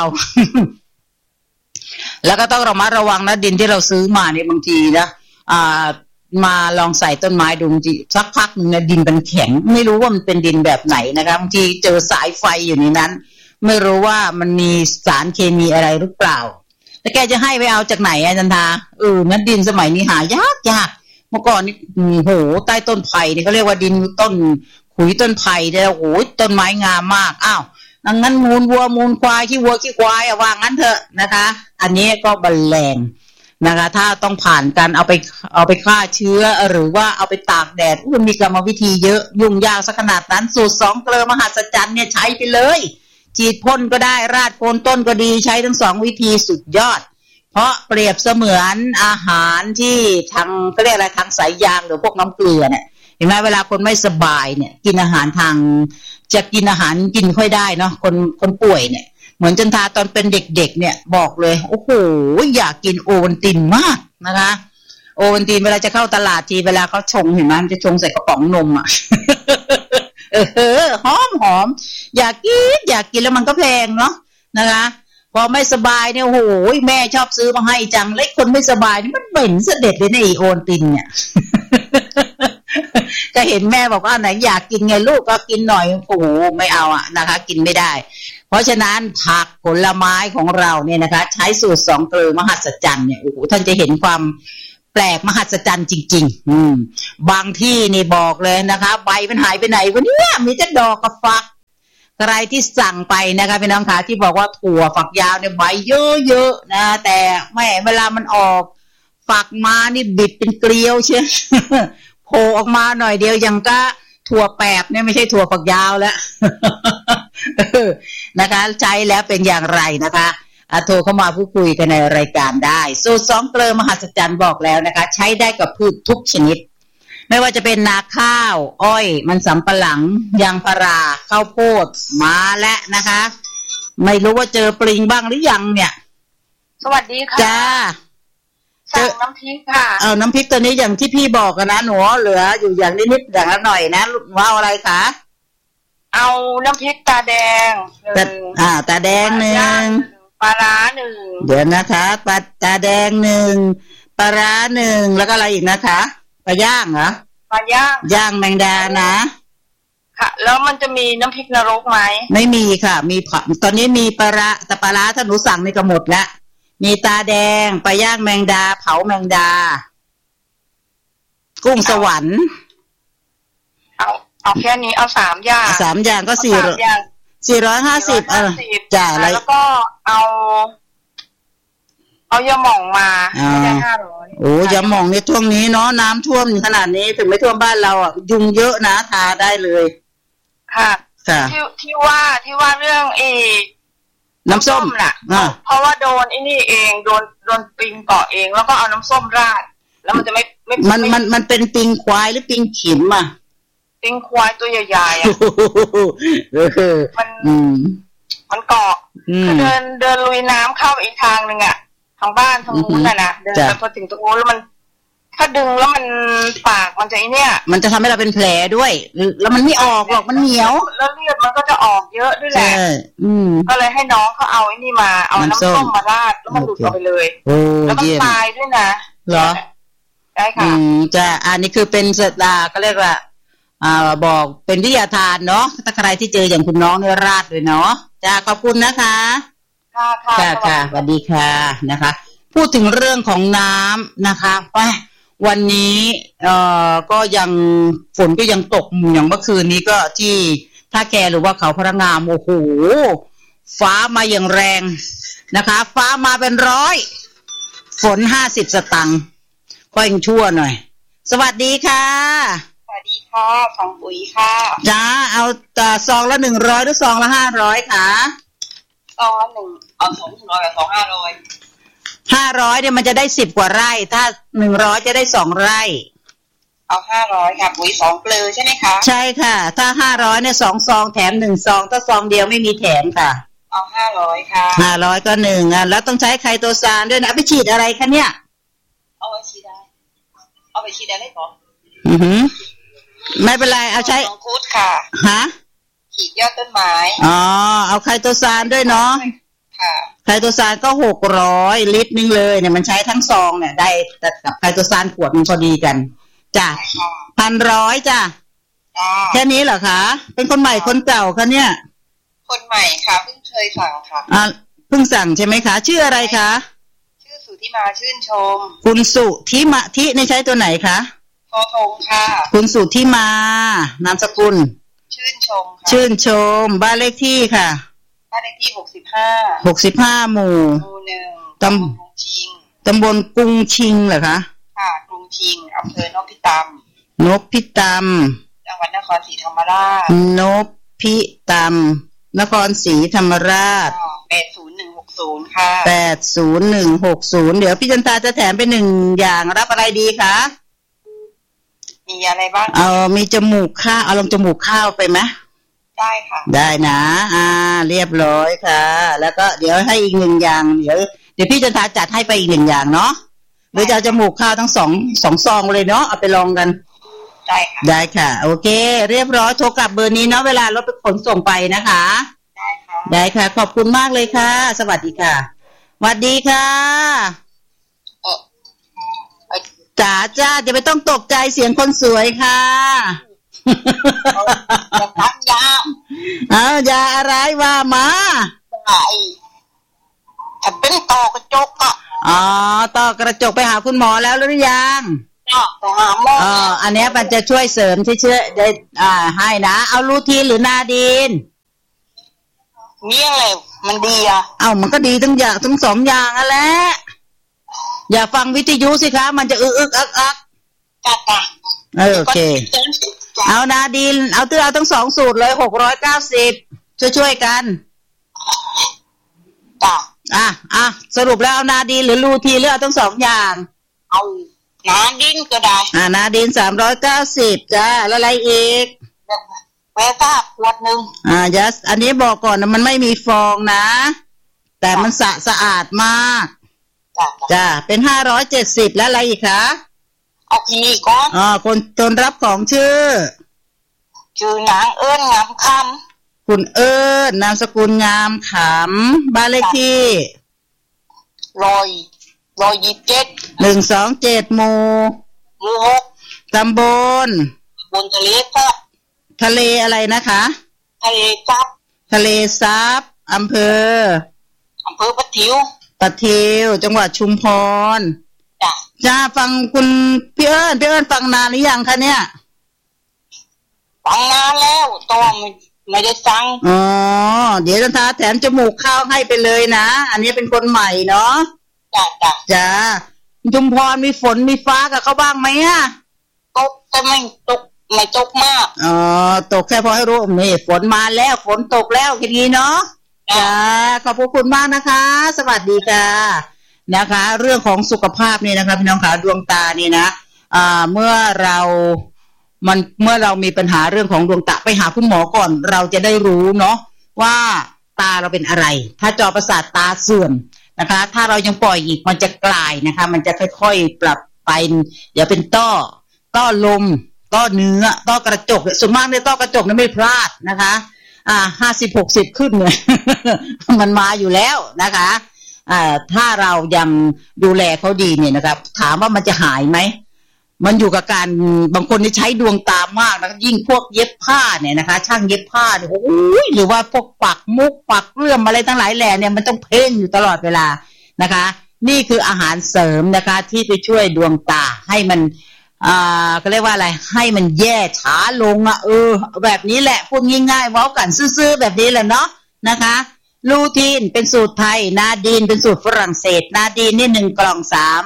แล้วก็ต้องระวังนะดินที่เราซื้อมาเนี่ยบางทีนะมาลองใส่ต้นไม้ดูสักพักนึงนะดินมันแข็งไม่รู้ว่ามันเป็นดินแบบไหนนะคะบางทีเจอสายไฟอยู่ในนั้นไม่รู้ว่ามันมีสารเคมีอะไรหรือเปล่าแล้วแกจะให้ไปเอาจากไหนจันทางั้นดินสมัยนี้หายากเมื่อก่อนนี่โหใต้ต้นไผ่นี่เขาเรียกว่าดินต้นขุยต้นไผ่เนี่ยโหต้นไม้งามมากงั้นมูลวัวมูลควายขี้วัวขี้ควายว่างั้นเถอะนะคะอันนี้ก็บรรเลงนะคะถ้าต้องผ่านการเอาไปฆ่าเชื้อหรือว่าเอาไปตากแดดมันมีกรรมวิธีเยอะยุ่งยากสักขนาดนั้นสูตร2 เกลือมหัศจรรย์เนี่ยใช้ไปเลยฉีดพ่นก็ได้ราดโคนต้นก็ดีใช้ทั้ง2 วิธีสุดยอดเพราะเปรียบเสมือนอาหารที่ทางก็เรียกอะไรทางสายยางหรือพวกน้ำเกลือเนี่ยเห็นไหมเวลาคนไม่สบายเนี่ยกินอาหารจะกินอาหารกินค่อยได้เนาะคนป่วยเนี่ยเหมือนจันทาตอนเป็นเด็กๆเนี่ยบอกเลยโอ้โหอยากกินโอวัลตินมากนะคะโอวัลตินเวลาจะเข้าตลาดทีเวลาเขาชงเห็นไหมมันจะชงใส่กระป๋องนมหอมอยากกินแล้วมันก็แพงเนาะนะคะพอไม่สบายเนี่ยโอ้โหแม่ชอบซื้อมาให้จังเล็กคนไม่สบายนี่มันเหม็นเสด็จเลยในโอวัลตินเนี่ยก็เห็นแม่บอกว่าไหนอยากกินไงลูกก็กินหน่อยโอ้โหไม่เอาอะนะคะกินไม่ได้เพราะฉะนั้นผักผลไม้ของเราเนี่ยนะคะใช้สูตร2 เกลือมหัศจรรย์เนี่ยโอ้โหท่านจะเห็นความแปลกมหัศจรรย์จริงๆบางที่นี่บอกเลยนะคะใบมันหายไปไหนวะเนี่ยมีแต่ดอกกับฝักใครที่สั่งไปนะคะพี่น้องคะที่บอกว่าถั่วฝักยาวเนี่ยใบเยอะๆนะแต่แม่เวลามันออกฝักมานี่บิดเป็นเกลียวเชียว โผล่ออกมาหน่อยเดียวยังก็ถั่วแปบเนี่ยไม่ใช่ถั่วฝักยาวแล้ว นะคะใช้แล้วเป็นอย่างไรนะคะโทรเข้ามาพูดคุยกันในรายการได้สูตร2 เกลือมหัศจรรย์บอกแล้วนะคะใช้ได้กับพืชทุกชนิดไม่ว่าจะเป็นนาข้าวอ้อยมันสำปะหลังยางพาราข้าวโพดมาและนะคะไม่รู้ว่าเจอปลิงบ้างหรือยังเนี่ยสวัสดีค่ะจ้าสั่งน้ำพริกค่ะน้ำพริกตัวนี้อย่างที่พี่บอกกันนะหนูเหลืออยู่อย่างนิดๆอย่างละหน่อยนะว่าอะไรคะเอาน้ำพริกตาแดงตาแดง1 ปลาร้า1 เดี๋ยวนะคะตาแดง1ปลาร้า1แล้วก็อะไรอีกนะคะปลาย่างเหรอปลาย่างแมงดานะค่ะแล้วมันจะมีน้ำพริกนรกไหมไม่มีค่ะมีตอนนี้มีปลาร้าแต่ปลาร้าถ้าหนูสั่งนี่ก็หมดละมีตาแดงปลาย่างแมงดาเผาแมงดากุ้งสวรรค์เอาแค่นี้เอา3 อย่าง 3 อย่างก็450จ้ะแล้วก็เอายาหม่องมาได้500 โอ้ยาหม่องในช่วงนี้เนาะน้ำท่วมขนาดนี้ถึงไม่ท่วมบ้านเราอ่ะยุงเยอะนะทาได้เลยค่ะที่ว่าเรื่องน้ำส้มน่ะเพราะว่าโดนนี่เองโดนปิงเกาะเองแล้วก็เอาน้ำส้มราดแล้วมันจะไม่มันเป็นปิงควายหรือปิงขิมอ่ะปิงควายตัวใหญ่ๆอ่ะมันเกาะคือเดินลุยน้ำเข้าอีกทางนึงอ่ะทางบ้านทางนู้นน่ะเดินไปพอถึงตรงนู้นแล้วมันถ้าดึงแล้วมันปากมันจะเนี่ยมันจะทำให้เราเป็นแผลด้วยแล้วมันไม่ออกหรอกมันเหนียวแล้วเลือดมันก็จะออกเยอะด้วยแหละก็เลยให้น้องเขาเอานี่มาเอาน้ำส้มมาราดแล้วมันหลุดออกไปเลยแล้วมันตายด้วยนะเหรอได้ค่ะจะอันนี้คือเป็นสัตว์ก็เรียกว่าบอกเป็นวิทยาทานเนาะถ้าใครที่เจออย่างคุณน้องเนี่ยราดเลยเนาะจ้าขอบคุณนะคะค่ะสวัสดีค่ะนะคะพูดถึงเรื่องของน้ำนะคะว่าวันนี้ก็ยังฝนก็ยังตกอย่างเมื่อคืนนี้ก็ที่ท่าแกหรือว่าเขาพระงามโอ้โหฟ้ามาอย่างแรงนะคะฟ้ามาเป็น100ฝน50 สตางค์ก็ยังชั่วหน่อยสวัสดีค่ะสวัสดีค่ะของปุ๋ยค่ะจ้าเอาซองละ100หรือซองละ500ค่ะซองละ1เอา200กับ2 500 เนี่ยมันจะได้10 กว่าไร่ถ้า100จะได้2 ไร่เอา500ค่ะปุ๋ย2 เกลือใช่ไหมคะใช่ค่ะถ้า500เนี่ย2 ซองแถม1 ซองถ้าซองเดียวไม่มีแถมค่ะเอา500ค่ะ 500ก็1แล้วต้องใช้ไคโตซานด้วยนะไปฉีดอะไรคะเนี่ยเอาไปฉีดได้ก่อนไม่เป็นไรเอาใช้มังคุดค่ะฮะฉีดยอดต้นไม้เอาไคโตซานด้วยเนาะค่ะไคโตซานก็600 ลิตรนึงเลยเนี่ยมันใช้ทั้งซองเนี่ยได้กับไคโตซานขวดมันพอดีกันจ้ะ1,100จ้ะแค่นี้เหรอคะเป็นคนใหม่คนเก่าคะเนี่ยคนใหม่ค่ะเพิ่งเคยสั่งค่ะเพิ่งสั่งใช่ไหมคะชื่ออะไรคะชื่อสุธิมาชื่นชมคุณสุธิมาที่ในใช้ตัวไหนคะทอทงค่ะคุณสุธิมานามสกุลชื่นชมค่ะชื่นชมบ้านเลขที่ค่ะบ้านเลขที่65 หมู่ 1ตำบลกรุงชิงเหรอคะค่ะกรุงชิงอำเภอนพิตำจังหวัดนครศรีธรรมราชนพิตำนครศรีธรรมราช 80160ค่ะ 80160เดี๋ยวพี่จันตาจะแถมไป1 อย่างรับอะไรดีคะมีอะไรบ้างมีจมูกข้าวเอาลงจมูกข้าวไปไหมได้ค่ะได้นะเรียบร้อยค่ะแล้วก็เดี๋ยวให้อีก1 อย่างเดี๋ยวพี่จันทาจัดให้ไปอีก1 อย่างเนาะหรือจะจมูกข้าวทั้ง2 ซองเลยเนาะเอาไปลองกันได้ค่ะโอเคเรียบร้อยโทรกลับเบอร์นี้เนาะเวลารถไปขนส่งไปนะคะได้ค่ะขอบคุณมากเลยค่ะสวัสดีค่ะสวัสดีค่ะจ๋าจ้าจะไม่ต้องตกใจเสียงคนสวยค่ะจะทานยาเอายาอะไรว่ามาฉันเป็นต่อกระจกอ่ะอ๋อต่อกระจกไปหาคุณหมอแล้วหรือยังไปหาหมออันนี้มันจะช่วยเสริมเชื่อได้ให้นะเอาลูทีนหรือนาดีนมีอะไรมันดีอ่ะมันก็ดีทั้งสองอย่างนั่นแหละอย่าฟังวิทยุสิคะมันจะอึกอักจ้ะโอเคเอานาดีนเอาทั้งสองสูตรเลย690ช่วยกันจ้ะสรุปแล้วเอานาดีนหรือลูทีนหรือเอาทั้งสองอย่างเอานาดีนก็ได้นาดีน390จ้าแล้วอะไรอีกเวต้าขวดนึงยัสอันนี้บอกก่อนนะมันไม่มีฟองนะแต่มันสะอาดมากจ้าเป็น570แล้วอะไรอีกคะเอาทีนี้ก่อนคนรับของชื่อนางเอิญงามคำคุณเอิญนามสกุลงามขำบ้านเลขที่ 127 127หมู่ 6 ตำบลทะเลซับทะเลอะไรนะคะทะเลซับอำเภอปะทิวจังหวัดชุมพรจ้าฟังคุณพี่เอิญฟังนานหรือยังคะเนี่ยฟังนานแล้วต้องไม่ได้ฟังเดี๋ยวจะทาแถมจมูกเข้าให้ไปเลยนะอันนี้เป็นคนใหม่เนาะจ้าชุมพรมีฝนมีฟ้ากับเขาบ้างไหมอ่ะตกแต่ไม่ตกมากตกแค่พอให้รู้นี่ฝนมาแล้วฝนตกแล้วทีนี้เนาะจ้าขอบคุณมากนะคะสวัสดีค่ะนะคะเรื่องของสุขภาพนี่นะคะพี่น้องขาดวงตานี่นะเมื่อเรามีปัญหาเรื่องของดวงตาไปหาคุณหมอก่อนเราจะได้รู้เนาะว่าตาเราเป็นอะไรถ้าจอประสาทตาเสื่อมนะคะถ้าเรายังปล่อยอีกมันจะกลายนะคะมันจะค่อยๆปรับไปอย่าเป็นต้อลมต้อเนื้อต้อกระจกส่วนมากในต้อกระจกนี่ไม่พลาดนะคะ50-60ขึ้นเนี่ย มันมาอยู่แล้วนะคะถ้าเรายังดูแลเขาดีเนี่ยนะครับถามว่ามันจะหายไหมมันอยู่กับการบางคนที่ใช้ดวงตามากนะยิ่งพวกเย็บผ้าเนี่ยนะคะช่างเย็บผ้าเนี่ยโอ้ยหรือว่าพวกปักมุกปักเลื่อมอะไรทั้งหลายแหล่เนี่ยมันต้องเพ่งอยู่ตลอดเวลานะคะนี่คืออาหารเสริมนะคะที่ไปช่วยดวงตาให้มันก็เรียกว่าอะไรให้มันแย่ช้าลงแบบนี้แหละพูดง่ายๆเว้ากันซื่อๆแบบนี้แหละเนาะนะคะลูทีนเป็นสูตรไทยนาดีนเป็นสูตรฝรั่งเศสนาดีนนี่1กล่อง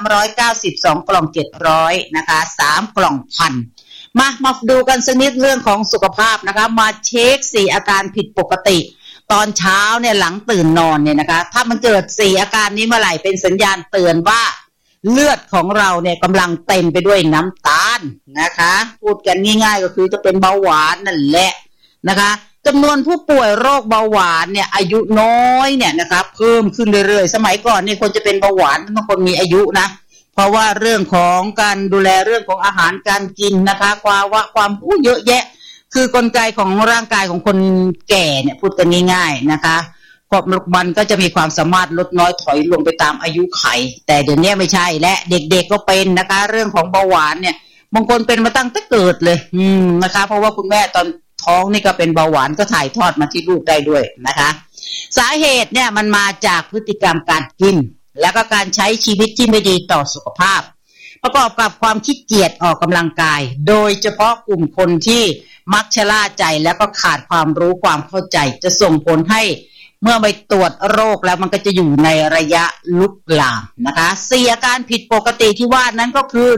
390 2กล่อง700นะคะ3กล่อง1,000มาดูกันสักนิดเรื่องของสุขภาพนะคะมาเช็ค4อาการผิดปกติตอนเช้าเนี่ยหลังตื่นนอนเนี่ยนะคะถ้ามันเกิด4อาการนี้เมื่อไหร่เป็นสัญญาณเตือนว่าเลือดของเราเนี่ยกำลังเต็มไปด้วยน้ำตาลนะคะพูดกันง่ายๆก็คือจะเป็นเบาหวานนั่นแหละนะคะจำนวนผู้ป่วยโรคเบาหวานเนี่ยอายุน้อยเนี่ยนะคะเพิ่มขึ้นเรื่อยๆสมัยก่อนนี่คนจะเป็นเบาหวานต้องคนมีอายุนะเพราะว่าเรื่องของการดูแลเรื่องของอาหารการกินนะคะความเยอะแยะคือกลไกของร่างกายของคนแก่เนี่ยพูดกันง่ายๆนะคะมันก็จะมีความสามารถลดน้อยถอยลงไปตามอายุไขแต่เดี๋ยวนี้ไม่ใช่และเด็กๆก็เป็นนะคะเรื่องของเบาหวานเนี่ยบางคนเป็นมาตั้งแต่เกิดเลยนะคะเพราะว่าคุณแม่ตอนท้องนี่ก็เป็นเบาหวานก็ถ่ายทอดมาที่ลูกได้ด้วยนะคะสาเหตุเนี่ยมันมาจากพฤติกรรมการกินแล้วก็การใช้ชีวิตที่ไม่ดีต่อสุขภาพประกอบกับความขี้เกียจออกกำลังกายโดยเฉพาะกลุ่มคนที่มักชะล่าใจแล้วก็ขาดความรู้ความเข้าใจจะส่งผลให้เมื่อไปตรวจโรคแล้วมันก็จะอยู่ในระยะลุกลามนะคะ4อาการผิดปกติที่ว่านั้นก็คือ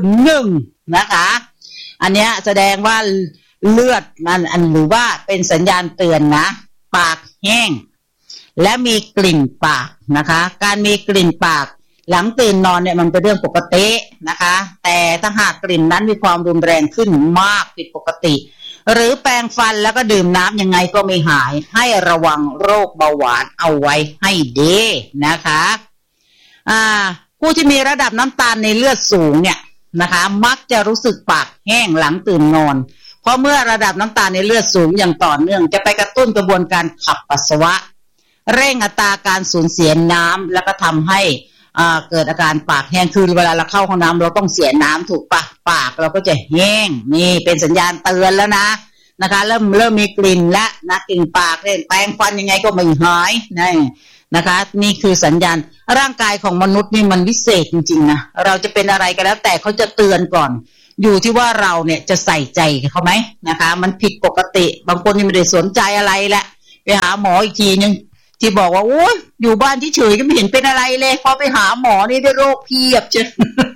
1นะคะอันเนี้ยแสดงว่าเลือดมันหรือว่าเป็นสัญญาณเตือนนะปากแห้งและมีกลิ่นปากนะคะการมีกลิ่นปากหลังตื่นนอนเนี่ยมันเป็นเรื่องปกตินะคะแต่ถ้าหากกลิ่นนั้นมีความรุนแรงขึ้นมากผิดปกติหรือแปรงฟันแล้วก็ดื่มน้ำยังไงก็ไม่หายให้ระวังโรคเบาหวานเอาไว้ให้ดีนะคะผู้ที่มีระดับน้ำตาลในเลือดสูงเนี่ยนะคะมักจะรู้สึกปากแห้งหลังตื่นนอนเพราะเมื่อระดับน้ำตาลในเลือดสูงอย่างต่อเนื่องจะไปกระตุ้นกระบวนการขับปัสสาวะเร่งอัตราการสูญเสียน้ำแล้วก็ทำให้เกิดอาการปากแห้งคือเวลาเราเข้าห้องน้ำเราต้องเสียน้ำถูกปะปากเราก็จะแห้งนี่เป็นสัญญาณเตือนแล้วนะคะเริ่มมีกลิ่นและนะกลิ่นปากเนี่ยแปรงฟันยังไงก็ไม่หายนี่นะคะนี่คือสัญญาณร่างกายของมนุษย์นี่มันวิเศษจริงๆนะเราจะเป็นอะไรก็แล้วแต่เขาจะเตือนก่อนอยู่ที่ว่าเราเนี่ยจะใส่ใจเขาไหมนะคะมันผิดปกติบางคนยังไม่ได้สนใจอะไรแหละไปหาหมออีกทีนึงที่บอกว่าโอ้ยอยู่บ้านเฉยๆก็ไม่เห็นเป็นอะไรเลยพอไปหาหมอนี่ได้โรคเพียบจ้ะ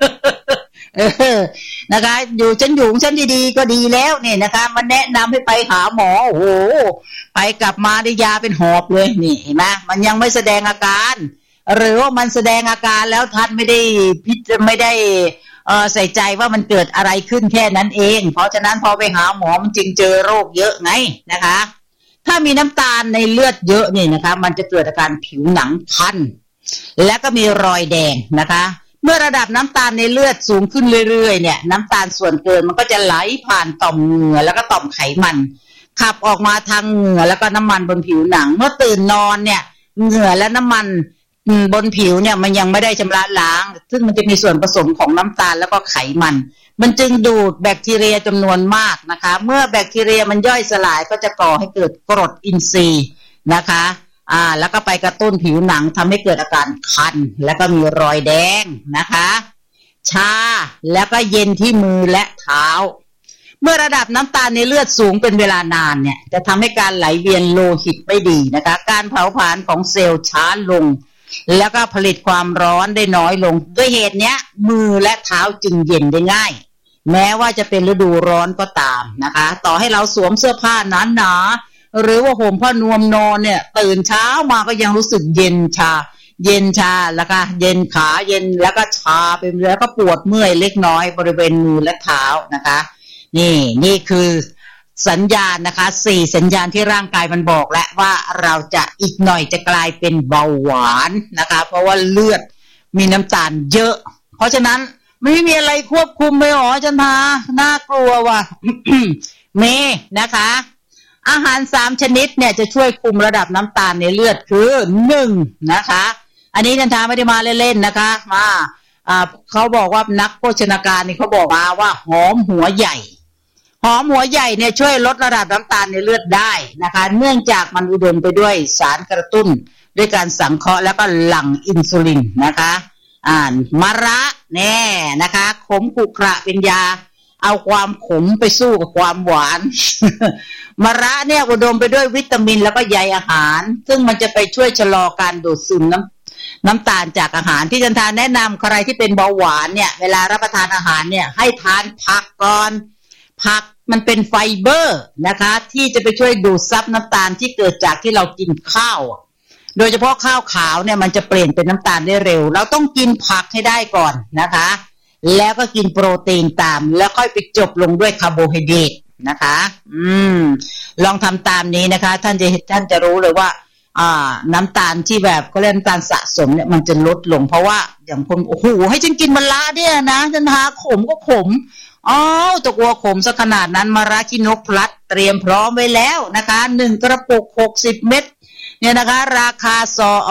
นะคะอยู่ฉันดีๆก็ดีแล้วเนี่ยนะคะมันแนะนำให้ไปหาหมอโอ้โหไปกลับมาได้ยาเป็นหอบเลยนี่เห็นไหมมันยังไม่แสดงอาการหรือว่ามันแสดงอาการแล้วท่านไม่ได้ใส่ใจว่ามันเกิดอะไรขึ้นแค่นั้นเองเพราะฉะนั้นพอไปหาหมอมันจึงเจอโรคเยอะไงนะคะถ้ามีน้ำตาลในเลือดเยอะนี่นะคะมันจะเกิดอาการผิวหนังคันและก็มีรอยแดงนะคะเมื่อระดับน้ำตาลในเลือดสูงขึ้นเรื่อยๆเนี่ยน้ำตาลส่วนเกินมันก็จะไหลผ่านต่อมเหงื่อแล้วก็ต่อมไขมันขับออกมาทางเหงื่อแล้วก็น้ำมันบนผิวหนังเมื่อตื่นนอนเนี่ยเหงื่อและน้ำมันบนผิวเนี่ยมันยังไม่ได้ชำระล้างซึ่งมันจะมีส่วนผสมของน้ำตาลแล้วก็ไขมันจึงดูดแบคทีเรียจำนวนมากนะคะเมื่อแบคทีเรียมันย่อยสลายก็จะก่อให้เกิดกรดอินทรีย์นะคะแล้วก็ไปกระตุ้นผิวหนังทำให้เกิดอาการคันแล้วก็มีรอยแดงนะคะชาแล้วก็เย็นที่มือและเท้าเมื่อระดับน้ำตาลในเลือดสูงเป็นเวลานานเนี่ยจะทำให้การไหลเวียนโลหิตไม่ดีนะคะการเผาผลาญของเซลล์ช้าลงแล้วก็ผลิตความร้อนได้น้อยลงด้วยเหตุเนี้ยมือและเท้าจึงเย็นได้ง่ายแม้ว่าจะเป็นฤดูร้อนก็ตามนะคะต่อให้เราสวมเสื้อผ้าหนาๆหรือว่าห่มผ้านวมนอนเนี่ยตื่นเช้ามาก็ยังรู้สึกเย็นชาแล้วก็เย็นขาเย็นแล้วก็ชาไปแล้วก็ปวดเมื่อยเล็กน้อยบริเวณมือและเท้านะคะนี่คือสัญญาณนะคะ4สัญญาณที่ร่างกายมันบอกแล้วว่าเราจะอีกหน่อยจะกลายเป็นเบาหวานนะคะเพราะว่าเลือดมีน้ำตาลเยอะเพราะฉะนั้นไม่มีอะไรควบคุมไม่หรอจันทาน่ากลัวว่ะ เมนะคะอาหาร3ชนิดเนี่ยจะช่วยคุมระดับน้ำตาลในเลือดคือ1นะคะอันนี้จันทาไม่ได้มาเล่นๆนะคะมาเขาบอกว่านักโภชนาการนี่เขาบอกมาว่าหอมหัวใหญ่เนี่ยช่วยลดระดับน้ำตาลในเลือดได้นะคะเนื่องจากมันอุดมไปด้วยสารกระตุ้นด้วยการสังเคราะห์แล้วก็หลั่งอินซูลินนะคะมะระแน่นะคะขมขรุขระเป็นยาเอาความขมไปสู้กับความหวาน มะระเนี่ยอุดมไปด้วยวิตามินแล้วก็ใยอาหารซึ่งมันจะไปช่วยชะลอการดูดซึมน้ำตาลจากอาหารที่จันทาแนะนำใครที่เป็นเบาหวานเนี่ยเวลารับประทานอาหารเนี่ยให้ทานผักก่อนผักมันเป็นไฟเบอร์นะคะที่จะไปช่วยดูดซับน้ำตาลที่เกิดจากที่เรากินข้าวโดยเฉพาะข้าวขาวเนี่ยมันจะเปลี่ยนเป็นน้ำตาลได้เร็วเราต้องกินผักให้ได้ก่อนนะคะแล้วก็กินโปรตีนตามแล้วค่อยไปจบลงด้วยคาร์โบไฮเดรตนะคะลองทำตามนี้นะคะท่านจะรู้เลยว่าน้ำตาลที่แบบก็เรียกน้ำตาลสะสมเนี่ยมันจะลดลงเพราะว่าอย่างคนโอ้โหให้ฉันกินมะระเนี่ยนะฉันหาขมก็ขมตะกัวขมซะขนาดนั้นมะระขี้นกพลัดเตรียมพร้อมไว้แล้วนะคะ1กระปุก60เม็ดเนี่ยนะคะราคา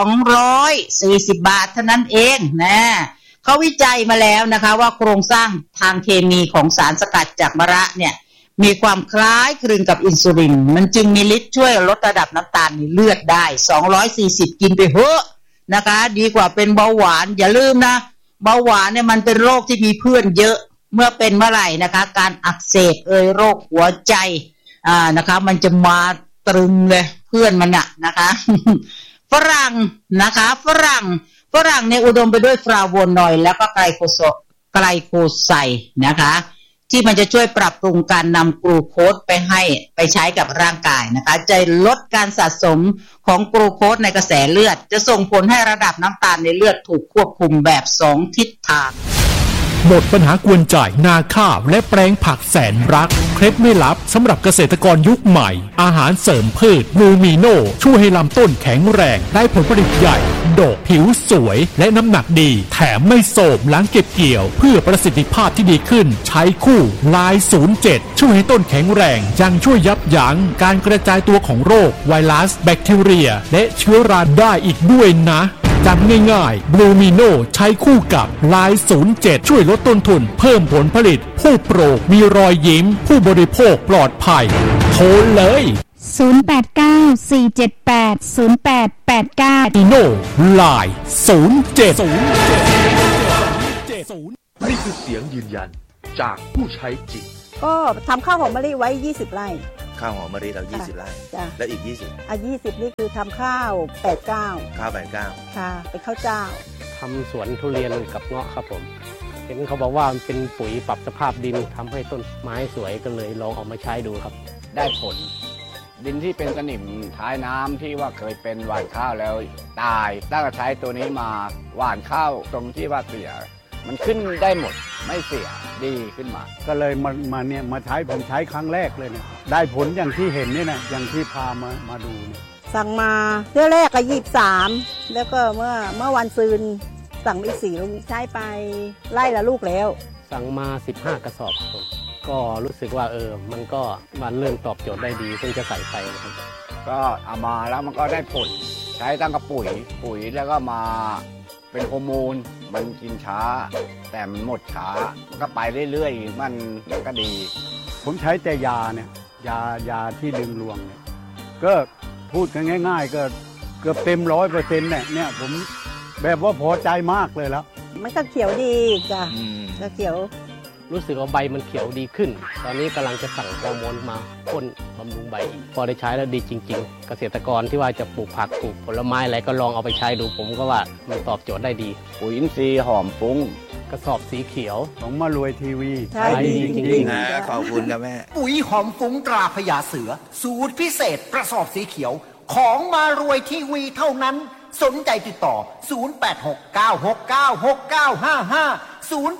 240 บาทเท่านั้นเองนะเขาวิจัยมาแล้วนะคะว่าโครงสร้างทางเคมีของสารสกัดจากมะระเนี่ยมีความคล้ายคลึงกับอินซูลินมันจึงมีฤทธิ์ช่วยลดระดับน้ำตาลในเลือดได้240กินไปเถอะนะคะดีกว่าเป็นเบาหวานอย่าลืมนะเบาหวานเนี่ยมันเป็นโรคที่มีเพื่อนเยอะเมื่อเป็นเมื่อไหร่นะคะการอักเสบโรคหัวใจนะคะมันจะมาตรึงเลยเพื่อนมันนะคะ ฝรั่งนะคะฝรั่งเนี่ยอุดมไปด้วยฟลาโวนอยด์แล้วก็ไกลโคไซด์นะคะที่มันจะช่วยปรับปรุงการนำกลูโคสไปใช้กับร่างกายนะคะจะลดการสะสมของกลูโคสในกระแสเลือดจะส่งผลให้ระดับน้ำตาลในเลือดถูกควบคุมแบบ2ทิศทางหมดปัญหากวนใจนาข้าวและแปลงผักแสนรักเคล็ดไม่ลับสำหรับเกษตรกรยุคใหม่อาหารเสริมพืชนูมิโนช่วยให้ลำต้นแข็งแรงได้ผลผลิตใหญ่ดกผิวสวยและน้ำหนักดีแถมไม่โทรมหลังเก็บเกี่ยวเพื่อประสิทธิภาพที่ดีขึ้นใช้คู่ลาย07ช่วยให้ต้นแข็งแรงยังช่วยยับยั้งการกระจายตัวของโรคไวรัสแบคทีเรียและเชื้อราได้อีกด้วยนะจำง่ายๆ Blue Mino ใช้คู่กับลาย 07 ช่วยลดต้นทุนเพิ่มผลผลิตผู้โปรมีรอยยิ้มผู้บริโภคปลอดภัยโทรเลย 089-478-0889 Mino ลาย 07 นี่คือเสียงยืนยันจากผู้ใช้จริงก็ทำข้าวหอมมะลิไว้20 ไร่ข้าวหอมมะลิเรา20 ไร่แล้วอีก20 20นี่คือทำข้าว89 ข้าว89 ค่ะเป็นข้าวเจ้าทำสวนทุเรียนกับเงาะครับผมเห็นเขาบอกว่ามันเป็นปุ๋ยปรับสภาพดินทำให้ต้นไม้สวยก็เลยลองเอามาใช้ดูครับได้ผลดินที่เป็นสนิมท้ายน้ำที่ว่าเคยเป็นหว่านข้าวแล้วตายตั้งแต่ใช้ตัวนี้มาหว่านข้าวตรงที่ว่าเสียมันขึ้นได้หมดไม่เสียดีขึ้นมาก็เลยมาใช้ผมใช้ครั้งแรกเลยเนี่ยได้ผลอย่างที่เห็นนี่นะอย่างที่พามาดูเนี่ยสั่งมาเที่ยวแรกก็23แล้วก็เมื่อวันซืนสั่งอีก4ลูกใช้ไปไล่ละลูกแล้วสั่งมา15 กระสอบผมก็รู้สึกว่ามันก็มันเริ่มตอบโจทย์ได้ดีเพิ่งจะใส่ไปนะครับก็เอามาแล้วมันก็ได้ผลใช้ตั้งกับปุ๋ยแล้วก็มาเป็นฮอร์โมนมันกินช้าแต่มันหมดช้ามันก็ไปเรื่อยๆมันก็ดีผมใช้แต่ยาเนี่ยยาที่ดึงรวงเนี่ยก็พูดกันง่ายๆก็เกือบเต็ม100%เนี่ยผมแบบว่าพอใจมากเลยแล้วมันก็เขียวดีจ้ะก็เขียวรู้สึกว่าใบมันเขียวดีขึ้นตอนนี้กำลังจะสั่งฮอร์โมนมาพ่นบำรุงใบอีกพอได้ใช้แล้วดีจริงๆเกษตรกรที่ว่าจะปลูกผักปลูกผลไม้อะไรก็ลองเอาไปใช้ดูผมก็ว่ามันตอบโจทย์ได้ดีปุ๋ยอินทรีย์หอมฟุ้งกระสอบสีเขียวของมารวยทีวีใช่ดีจริงๆนะขอบคุณครับแม่ปุ๋ยหอมฟุ้งตราพญาเสือสูตรพิเศษกระสอบสีเขียวของมารวยทีวีเท่านั้นสนใจติดต่อ0869696955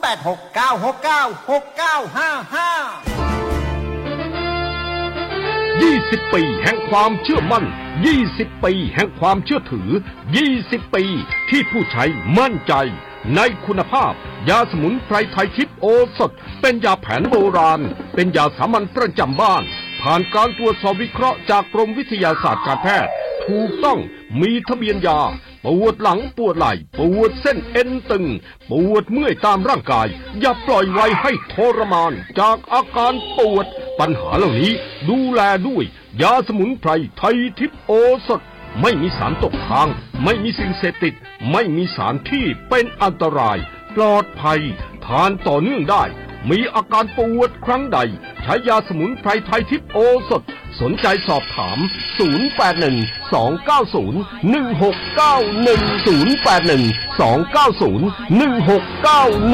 20 ปีแห่งความเชื่อมั่น20 ปีแห่งความเชื่อถือ20 ปีที่ผู้ใช้มั่นใจในคุณภาพยาสมุนไพรไทยทิพย์โอสถเป็นยาแผนโบราณเป็นยาสามัญประจำบ้านผ่านการตรวจสอบวิเคราะห์จากกรมวิทยาศาสตร์การแพทย์ถูกต้องมีทะเบียนยาปวดหลังปวดไหล่ปวดเส้นเอ็นตึงปวดเมื่อยตามร่างกายอย่าปล่อยไว้ให้ทรมานจากอาการปวดปัญหาเหล่านี้ดูแลด้วยยาสมุนไพรไทยทิพย์โอสถไม่มีสารตกค้างไม่มีสิ่งเสพติดไม่มีสารที่เป็นอันตรายปลอดภัยทานต่อเนื่องได้มีอาการปวดครั้งใดใช้ยาสมุนไพรไทยทิพย์โอสถสนใจสอบถาม081-290-1691 081-290-1691